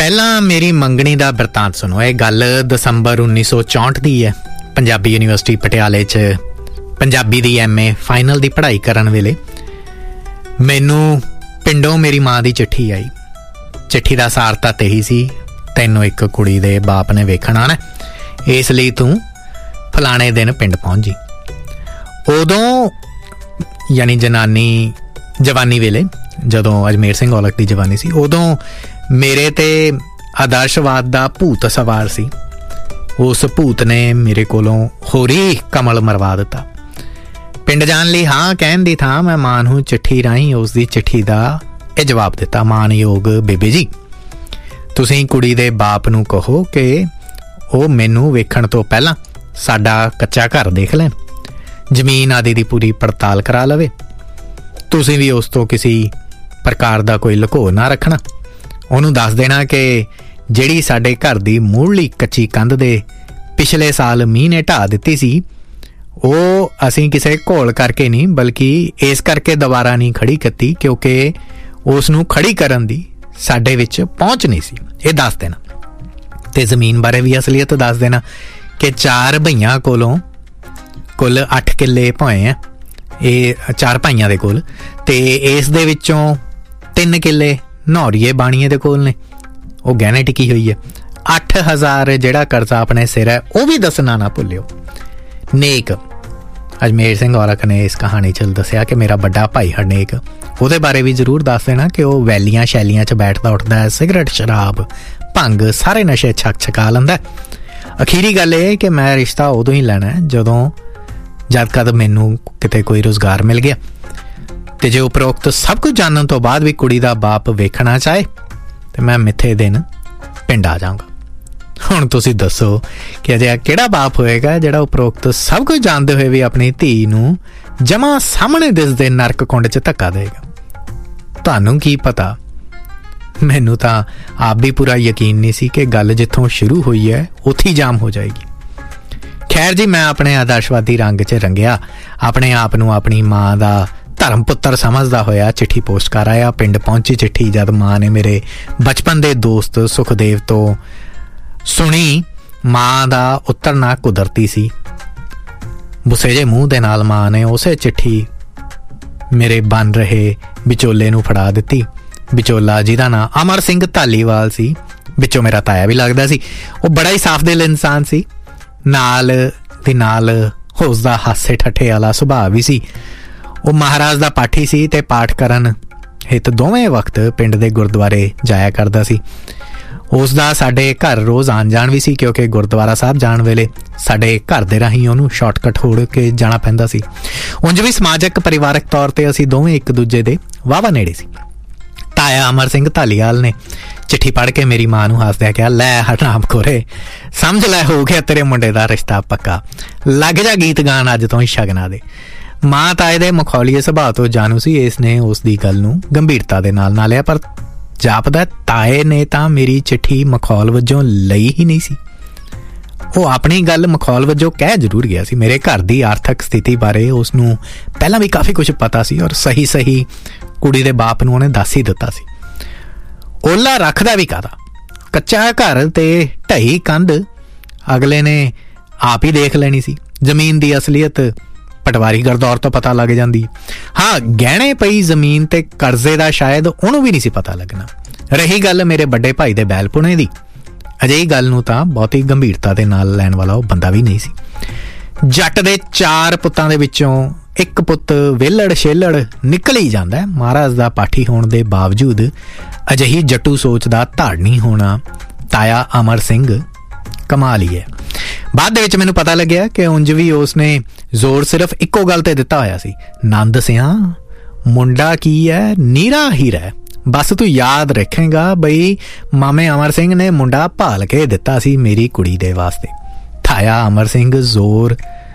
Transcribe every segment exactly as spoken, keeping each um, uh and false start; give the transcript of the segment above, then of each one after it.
ਪਹਿਲਾਂ ਮੇਰੀ ਮੰਗਣੀ ਦਾ ਬਿਰਤਾਂਤ ਸੁਣੋ। ਇਹ ਗੱਲ ਦਸੰਬਰ ਉੱਨੀ ਸੌ ਚੌਂਹਠ ਦੀ ਹੈ। ਪੰਜਾਬੀ ਯੂਨੀਵਰਸਿਟੀ ਪਟਿਆਲੇ 'ਚ ਪੰਜਾਬੀ ਦੀ ਐਮ ਏ ਫਾਈਨਲ ਦੀ ਪੜ੍ਹਾਈ ਕਰਨ ਵੇਲੇ ਮੈਨੂੰ ਪਿੰਡੋਂ ਮੇਰੀ ਮਾਂ ਦੀ ਚਿੱਠੀ ਆਈ। ਚਿੱਠੀ ਦਾ ਸਾਰ ਤਾਂ ਇਹੀ ਸੀ, ਤੈਨੂੰ ਇੱਕ ਕੁੜੀ ਦੇ ਬਾਪ ਨੇ ਵੇਖਣ ਆਉਣਾ, ਇਸ ਲਈ ਤੂੰ ਫਲਾਣੇ ਦਿਨ ਪਿੰਡ ਪਹੁੰਚ ਜੀ। ਉਦੋਂ ਯਾਨੀ ਜਨਾਨੀ ਜਵਾਨੀ ਵੇਲੇ, ਜਦੋਂ ਅਜਮੇਰ ਸਿੰਘ ਔਲਖ ਦੀ ਜਵਾਨੀ ਸੀ, ਉਦੋਂ ਮੇਰੇ ਤੇ ਆਦਰਸ਼ਵਾਦ ਦਾ ਭੂਤ ਸਵਾਰ ਸੀ। ਉਸ ਭੂਤ ਨੇ ਮੇਰੇ ਕੋਲੋਂ ਹੋਰੀ ਕਮਲ ਮਰਵਾ ਦਿੱਤਾ। ਪਿੰਡ ਜਾਣ ਲਈ ਹਾਂ ਕਹਿਣ ਦੀ ਥਾਂ ਮੈਂ ਮਾਂ ਨੂੰ ਚਿੱਠੀ ਰਾਹੀਂ ਉਸ ਦੀ ਚਿੱਠੀ ਦਾ ਇਹ ਜਵਾਬ ਦਿੱਤਾ, ਮਾਨਯੋਗ ਬੇਬੇ ਜੀ, ਤੁਸੀਂ ਕੁੜੀ ਦੇ ਬਾਪ ਨੂੰ ਕਹੋ ਕਿ ਉਹ ਮੈਨੂੰ ਵੇਖਣ ਤੋਂ ਪਹਿਲਾਂ ਸਾਡਾ ਕੱਚਾ ਘਰ ਦੇਖ ਲੈਣ, ਜ਼ਮੀਨ ਆਦਿ ਦੀ ਪੂਰੀ ਪੜਤਾਲ ਕਰਾ ਲਵੇ। ਤੁਸੀਂ ਵੀ ਉਸ ਤੋਂ ਕਿਸੇ ਪ੍ਰਕਾਰ ਦਾ ਕੋਈ ਲੁਕੋ ਨਾ ਰੱਖਣਾ। ਉਹਨੂੰ ਦੱਸ ਦੇਣਾ ਕਿ ਜਿਹੜੀ ਸਾਡੇ ਘਰ ਦੀ ਮੂਹਰਲੀ ਕੱਚੀ ਕੰਧ ਦੇ ਪਿਛਲੇ ਸਾਲ ਮੀਂਹ ਨੇ ਢਾਹ ਦਿੱਤੀ ਸੀ, ਉਹ ਅਸੀਂ ਕਿਸੇ ਘੋਲ ਕਰਕੇ ਨਹੀਂ, ਬਲਕਿ ਇਸ ਕਰਕੇ ਦੁਬਾਰਾ ਨਹੀਂ ਖੜੀ ਕੀਤੀ ਕਿਉਂਕਿ ਉਸ ਨੂੰ ਖੜੀ ਕਰਨ ਦੀ ਸਾਡੇ ਵਿੱਚ ਪਹੁੰਚ ਨਹੀਂ ਸੀ। ਇਹ ਦੱਸ ਦੇਣਾ। ਤੇ ਜ਼ਮੀਨ ਬਾਰੇ ਵੀ ਅਸਲੀਅਤ ਦੱਸ ਦੇਣਾ ਕਿ ਚਾਰ ਭਈਆਂ ਕੋਲੋਂ ਕੁੱਲ ਅੱਠ ਕਿੱਲੇ ਭੋਏ ਆ, ਇਹ ਚਾਰ ਭਾਈਆਂ ਦੇ ਕੋਲ, ਤੇ ਇਸ ਦੇ ਵਿੱਚੋਂ ਤਿੰਨ ਕਿੱਲੇ ਨੌਰੀਏ ਬਾਣੀਏ ਦੇ ਕੋਲ ਨੇ, ਉਹ ਗਹਿਣੇ ਟਿਕੀ ਹੋਈ ਹੈ। ਅੱਠ ਹਜ਼ਾਰ ਜਿਹੜਾ ਕਰਜ਼ਾ ਆਪਣੇ ਸਿਰ ਹੈ ਉਹ ਵੀ ਦੱਸਣਾ ਨਾ ਭੁੱਲਿਓ। ਨੇਕ ਅਜਮੇਰ ਸਿੰਘ ਔਲਖ ਨੇ ਇਸ ਕਹਾਣੀ 'ਚ ਦੱਸਿਆ ਕਿ ਮੇਰਾ ਵੱਡਾ ਭਾਈ ਹਰਨੇਕ, ਉਹਦੇ ਬਾਰੇ ਵੀ ਜ਼ਰੂਰ ਦੱਸ ਦੇਣਾ ਕਿ ਉਹ ਵੈਲੀਆਂ ਸ਼ੈਲੀਆਂ 'ਚ ਬੈਠਦਾ ਉੱਠਦਾ, ਸਿਗਰਟ ਸ਼ਰਾਬ ਭੰਗ ਸਾਰੇ ਨਸ਼ੇ ਛਕ ਛਕਾ ਲੈਂਦਾ। ਅਖੀਰੀ ਗੱਲ ਇਹ ਕਿ ਮੈਂ ਰਿਸ਼ਤਾ ਉਦੋਂ ਹੀ ਲੈਣਾ ਜਦੋਂ ਜਦ ਕਦ ਮੈਨੂੰ ਕਿਤੇ ਕੋਈ ਰੁਜ਼ਗਾਰ ਮਿਲ ਗਿਆ, ਤੇ ਜੇ ਉਪਰੋਕਤ ਸਭ ਕੁਝ ਜਾਣਨ ਤੋਂ ਬਾਅਦ ਵੀ ਕੁੜੀ ਦਾ ਬਾਪ ਵੇਖਣਾ ਚਾਹੇ ਤੇ ਮੈਂ ਮਿੱਥੇ ਦਿਨ ਪਿੰਡ ਆ ਜਾਊਂਗਾ। ਹੁਣ ਤੁਸੀਂ ਦੱਸੋ ਕਿ ਅਜਿਹਾ ਕਿਹੜਾ ਬਾਪ ਹੋਏਗਾ ਜਿਹੜਾ ਉਪਰੋਕਤ ਸਭ ਕੁਝ ਜਾਣਦੇ ਹੋਏ ਵੀ ਆਪਣੀ ਧੀ ਨੂੰ ਜਮਾਂ ਸਾਹਮਣੇ ਦਿਸਦੇ ਨਰਕ ਕੁੰਡ 'ਚ ਧੱਕਾ ਦੇਗਾ। ਤੁਹਾਨੂੰ ਕੀ ਪਤਾ, ਮੈਨੂੰ ਤਾਂ ਆਪ ਵੀ ਪੂਰਾ ਯਕੀਨ ਨਹੀਂ ਸੀ ਕਿ ਗੱਲ ਜਿੱਥੋਂ ਸ਼ੁਰੂ ਹੋਈ ਹੈ ਉੱਥੇ ਹੀ ਜਾਮ ਹੋ ਜਾਏਗੀ। ਖੈਰ ਜੀ, ਮੈਂ ਆਪਣੇ ਆਦਰਸ਼ਵਾਦੀ ਰੰਗ 'ਚ ਰੰਗਿਆ, ਆਪਣੇ ਆਪ ਨੂੰ ਆਪਣੀ ਮਾਂ ਦਾ ਧਰਮ ਪੁੱਤਰ ਸਮਝਦਾ ਹੋਇਆ ਚਿੱਠੀ ਪੋਸਟ ਕਰ ਆਇਆ। ਪਿੰਡ ਪਹੁੰਚੀ ਚਿੱਠੀ ਜਦ ਮਾਂ ਨੇ ਮੇਰੇ ਬਚਪਨ ਦੇ ਦੋਸਤ ਸੁਖਦੇਵ ਤੋਂ ਸੁਣੀ। ਮਾਂ ਦਾ ਉਤਰਨਾ ਕੁਦਰਤੀ ਸੀ। ਬੁੱਸੇ ਜੇ ਮੂੰਹ ਦੇ ਨਾਲ ਮਾਂ ਨੇ ਉਸੇ ਚਿੱਠੀ ਮੇਰੇ ਬਣ ਰਹੇ ਵਿਚੋਲੇ ਨੂੰ ਫੜਾ ਦਿੱਤੀ। ਵਿਚੋਲਾ ਜਿਹਦਾ ਨਾਂ ਅਮਰ ਸਿੰਘ ਧਾਲੀਵਾਲ ਸੀ, ਵਿੱਚੋਂ ਮੇਰਾ ਤਾਇਆ ਵੀ ਲੱਗਦਾ ਸੀ। ਉਹ ਬੜਾ ਹੀ ਸਾਫ਼ ਦਿਲ ਇਨਸਾਨ ਸੀ, ਨਾਲ ਦੀ ਨਾਲ ਉਸਦਾ ਹਾਸੇ ਠੱਠੇ ਵਾਲਾ ਸੁਭਾਅ ਵੀ ਸੀ। ਉਹ ਮਹਾਰਾਜ ਦਾ ਪਾਠੀ ਸੀ ਤੇ ਪਾਠ ਕਰਨ ਹਿੱਤ ਦੋਵੇਂ ਵਕਤ ਪਿੰਡ ਦੇ ਗੁਰਦੁਆਰੇ ਜਾਇਆ ਕਰਦਾ ਸੀ। ਉਸ ਦਾ ਸਾਡੇ ਘਰ ਰੋਜ਼ ਆਉਣ ਜਾਣ ਵੀ ਸੀ ਕਿਉਂਕਿ ਗੁਰਦੁਆਰਾ ਸਾਹਿਬ ਜਾਣ ਵੇਲੇ ਸਾਡੇ ਘਰ ਦੇ ਰਾਹੀਂ ਉਹਨੂੰ ਸ਼ਾਰਟਕਟ ਹੋੜ ਕੇ ਜਾਣਾ ਪੈਂਦਾ ਸੀ। ਉਂਝ ਵੀ ਸਮਾਜਿਕ ਪਰਿਵਾਰਕ ਤੌਰ ਤੇ ਅਸੀਂ ਦੋਵੇਂ ਇੱਕ ਦੂਜੇ ਦੇ ਵਾਹਵਾ ਨੇੜੇ ਸੀ। ਤਾਇਆ ਅਮਰ ਸਿੰਘ ਧਾਲੀਵਾਲ ਨੇ ਚਿੱਠੀ ਪੜ੍ਹ ਕੇ ਮੇਰੀ ਮਾਂ ਨੂੰ ਹੱਸਦਿਆਂ ਕਿਹਾ, ਲੈ ਹਰਾਮ ਖੋਰੇ, ਸਮਝ ਲੈ ਹੋ ਗਿਆ ਤੇਰੇ ਮੁੰਡੇ ਦਾ ਰਿਸ਼ਤਾ ਪੱਕਾ, ਲੱਗ ਜਾ ਗੀਤ ਗਾਣ ਅੱਜ ਤੋਂ ਹੀ ਸ਼ਗਨਾਂ ਦੇ। ਮਾਂ ਤਾਏ ਦੇ ਮਖੌਲੀਏ ਸੁਭਾਅ ਤੋਂ ਜਾਣੂ ਸੀ, ਇਸ ਨੇ ਉਸ ਦੀ ਗੱਲ ਨੂੰ ਗੰਭੀਰਤਾ ਦੇ ਨਾਲ ਨਾ ਲਿਆ, ਪਰ ਜਾਪਦਾ ਤਾਏ ਨੇ ਤਾਂ ਮੇਰੀ ਚਿੱਠੀ ਮਖੌਲ ਵਜੋਂ ਲਈ ਹੀ ਨਹੀਂ ਸੀ। ਉਹ ਆਪਣੀ ਗੱਲ ਮਖੌਲ ਵਜੋਂ ਕਹਿ ਜ਼ਰੂਰ ਗਿਆ ਸੀ। ਮੇਰੇ ਘਰ ਦੀ ਆਰਥਿਕ ਸਥਿਤੀ ਬਾਰੇ ਉਸ ਨੂੰ ਪਹਿਲਾਂ ਵੀ ਕਾਫੀ ਕੁਝ ਪਤਾ ਸੀ ਔਰ ਸਹੀ ਸਹੀ ਕੁੜੀ ਦੇ ਬਾਪ ਨੂੰ ਉਹਨੇ ਦੱਸ ਹੀ ਦਿੱਤਾ ਸੀ। ਓਲਾ ਰੱਖਦਾ ਵੀ ਕਾਹਦਾ, ਕੱਚਾ ਘਰ ਤੇ ਢਈ ਕੰਧ ਅਗਲੇ ਨੇ ਆਪ ਹੀ ਦੇਖ ਲੈਣੀ ਸੀ। ਜ਼ਮੀਨ ਦੀ ਅਸਲੀਅਤ ਪਟਵਾਰੀ ਗਰਦੌਰ ਤੋਂ ਪਤਾ ਲੱਗ ਜਾਂਦੀ। ਹਾਂ, ਗਹਿਣੇ ਪਈ ਜ਼ਮੀਨ ਤੇ ਕਰਜ਼ੇ ਦਾ ਸ਼ਾਇਦ ਉਹਨੂੰ ਵੀ ਨਹੀਂ ਸੀ ਪਤਾ ਲੱਗਣਾ। ਰਹੀ ਗੱਲ ਮੇਰੇ ਵੱਡੇ ਭਾਈ ਦੇ ਬੈਲਪੁਣੇ ਦੀ, ਅਜਿਹੀ ਗੱਲ ਨੂੰ ਤਾਂ ਬਹੁਤੀ ਗੰਭੀਰਤਾ ਦੇ ਨਾਲ ਲੈਣ ਵਾਲਾ ਉਹ ਬੰਦਾ ਵੀ ਨਹੀਂ ਸੀ। ਜੱਟ ਦੇ ਚਾਰ ਪੁੱਤਾਂ ਦੇ ਵਿੱਚੋਂ ਇੱਕ ਪੁੱਤ ਵਿਹਲੜ ਛੇਲੜ ਨਿਕਲ ਹੀ ਜਾਂਦਾ। ਮਹਾਰਾਜ ਦਾ ਪਾਠੀ ਹੋਣ ਦੇ ਬਾਵਜੂਦ ਅਜਿਹੀ ਜੱਟੂ ਸੋਚ ਦਾ ਧਾੜਨੀ ਹੋਣਾ ਤਾਇਆ ਅਮਰ ਸਿੰਘ ਕਮਾਲ ਹੀ ਹੈ। ਬਾਅਦ ਦੇ ਵਿੱਚ ਮੈਨੂੰ ਪਤਾ ਲੱਗਿਆ ਕਿ ਉਂਝ ਵੀ ਉਸ ਨੇ ਜ਼ੋਰ ਸਿਰਫ ਇੱਕੋ ਗੱਲ ਤੇ ਦਿੱਤਾ ਹੋਇਆ ਸੀ, ਨੰਦ ਸਿਆਂ ਮੁੰਡਾ ਕੀ ਹੈ, ਨੀਰਾ ਹੀਰਾ, ਬਸ ਤੂੰ ਯਾਦ ਰੱਖੇਗਾ ਬਈ ਮਾਮੇ ਅਮਰ ਸਿੰਘ ਨੇ ਮੁੰਡਾ ਭਾਲ ਕੇ ਦਿੱਤਾ ਸੀ ਮੇਰੀ ਕੁੜੀ ਦੇ ਵਾਸਤੇ। ਤਾਇਆ ਅਮਰ ਸਿੰਘ ਜ਼ੋਰ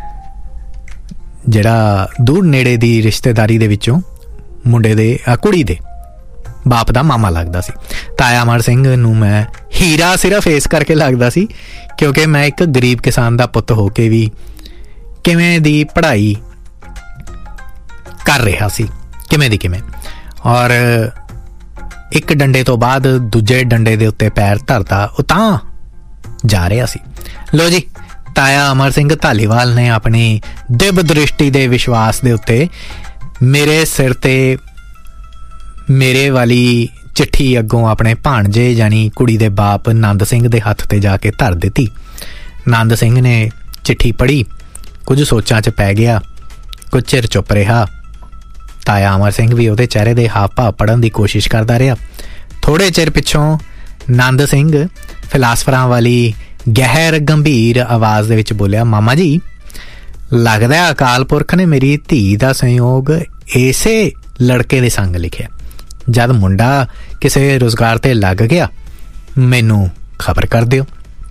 ਜਿਹੜਾ ਦੂਰ ਨੇੜੇ ਦੀ ਰਿਸ਼ਤੇਦਾਰੀ ਦੇ ਵਿੱਚੋਂ ਮੁੰਡੇ ਦੇ ਕੁੜੀ ਦੇ ਬਾਪ ਦਾ ਮਾਮਾ ਲੱਗਦਾ ਸੀ। ਤਾਇਆ ਅਮਰ ਸਿੰਘ ਨੂੰ ਮੈਂ ਹੀਰਾ ਸਿਰਫ ਇਸ ਕਰਕੇ ਲੱਗਦਾ ਸੀ ਕਿਉਂਕਿ ਮੈਂ ਇੱਕ ਗਰੀਬ ਕਿਸਾਨ ਦਾ ਪੁੱਤ ਹੋ ਕੇ ਵੀ ਕਿਵੇਂ ਦੀ ਪੜ੍ਹਾਈ ਕਰ ਰਿਹਾ ਸੀ, ਕਿਵੇਂ ਦੀ ਕਿਵੇਂ, ਔਰ ਇੱਕ ਡੰਡੇ ਤੋਂ ਬਾਅਦ ਦੂਜੇ ਡੰਡੇ ਦੇ ਉੱਤੇ ਪੈਰ ਧਰਦਾ ਉਹ ਤਾਂ ਜਾ ਰਿਹਾ ਸੀ। ਲੋ ਜੀ, ਤਾਇਆ ਅਮਰ ਸਿੰਘ ਧਾਲੀਵਾਲ ਨੇ ਆਪਣੀ ਦਿਵ ਦ੍ਰਿਸ਼ਟੀ ਦੇ ਵਿਸ਼ਵਾਸ ਦੇ ਉੱਤੇ ਮੇਰੇ ਸਿਰ ਤੇ ਮੇਰੇ ਵਾਲੀ ਚਿੱਠੀ ਅੱਗੋਂ ਆਪਣੇ ਭਾਣਜੇ ਯਾਨੀ ਕੁੜੀ ਦੇ ਬਾਪ ਨੰਦ ਸਿੰਘ ਦੇ ਹੱਥ ਤੇ ਜਾ ਕੇ ਧਰ ਦਿੱਤੀ। ਨੰਦ ਸਿੰਘ ਨੇ ਚਿੱਠੀ ਪੜ੍ਹੀ, ਕੁਝ ਸੋਚਾਂ 'ਚ ਪੈ ਗਿਆ, ਕੁਝ ਚਿਰ ਚੁੱਪ ਰਿਹਾ। ਤਾਇਆ ਅਮਰ ਸਿੰਘ ਵੀ ਉਹਦੇ ਚਿਹਰੇ ਦੇ ਹਾਵ ਭਾਵ ਪੜ੍ਹਨ ਦੀ ਕੋਸ਼ਿਸ਼ ਕਰਦਾ ਰਿਹਾ। ਥੋੜ੍ਹੇ ਚਿਰ ਪਿੱਛੋਂ ਨੰਦ ਸਿੰਘ ਫਿਲਾਸਫਰਾਂ ਵਾਲੀ ਗਹਿਰ ਗੰਭੀਰ ਆਵਾਜ਼ ਦੇ ਵਿੱਚ ਬੋਲਿਆ, ਮਾਮਾ ਜੀ, ਲੱਗਦਾ ਅਕਾਲ ਪੁਰਖ ਨੇ ਮੇਰੀ ਧੀ ਦਾ ਸੰਯੋਗ ਇਸੇ ਲੜਕੇ ਦੇ ਸੰਗ ਲਿਖਿਆ। ਜਦ ਮੁੰਡਾ ਕਿਸੇ ਰੁਜ਼ਗਾਰ ਤੇ ਲੱਗ ਗਿਆ ਮੈਨੂੰ ਖਬਰ ਕਰ ਦਿਓ।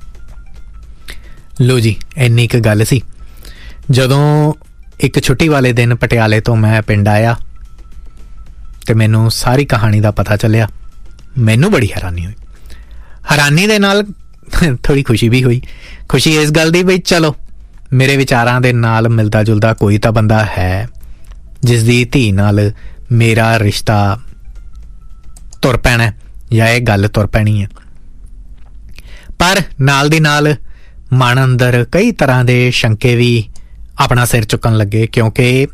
ਲੋ ਜੀ, ਇੰਨੀ ਕੁ ਗੱਲ ਸੀ। ਜਦੋਂ ਇੱਕ ਛੁੱਟੀ ਵਾਲੇ ਦਿਨ ਪਟਿਆਲੇ ਤੋਂ ਮੈਂ ਪਿੰਡ ਆਇਆ ਤੇ ਮੈਨੂੰ ਸਾਰੀ ਕਹਾਣੀ ਦਾ ਪਤਾ ਚੱਲਿਆ, ਮੈਨੂੰ ਬੜੀ ਹੈਰਾਨੀ ਹੋਈ। ਹੈਰਾਨੀ ਦੇ ਨਾਲ ਥੋੜ੍ਹੀ ਖੁਸ਼ੀ ਵੀ ਹੋਈ। ਖੁਸ਼ੀ ਇਸ ਗੱਲ ਦੀ ਬਈ ਚਲੋ ਮੇਰੇ ਵਿਚਾਰਾਂ ਦੇ ਨਾਲ ਮਿਲਦਾ ਜੁਲਦਾ ਕੋਈ ਤਾਂ ਬੰਦਾ ਹੈ ਜਿਸ ਦੀ ਧੀ ਨਾਲ ਮੇਰਾ ਰਿਸ਼ਤਾ ਤੁਰ ਪੈਣਾ ਜਾਂ ਇਹ ਗੱਲ ਤੁਰ ਪੈਣੀ ਹੈ। ਪਰ ਨਾਲ ਦੀ ਨਾਲ ਮਨ ਅੰਦਰ ਕਈ ਤਰ੍ਹਾਂ ਦੇ ਸ਼ੰਕੇ ਵੀ ਆਪਣਾ ਸਿਰ ਚੁੱਕਣ ਲੱਗੇ, ਕਿਉਂਕਿ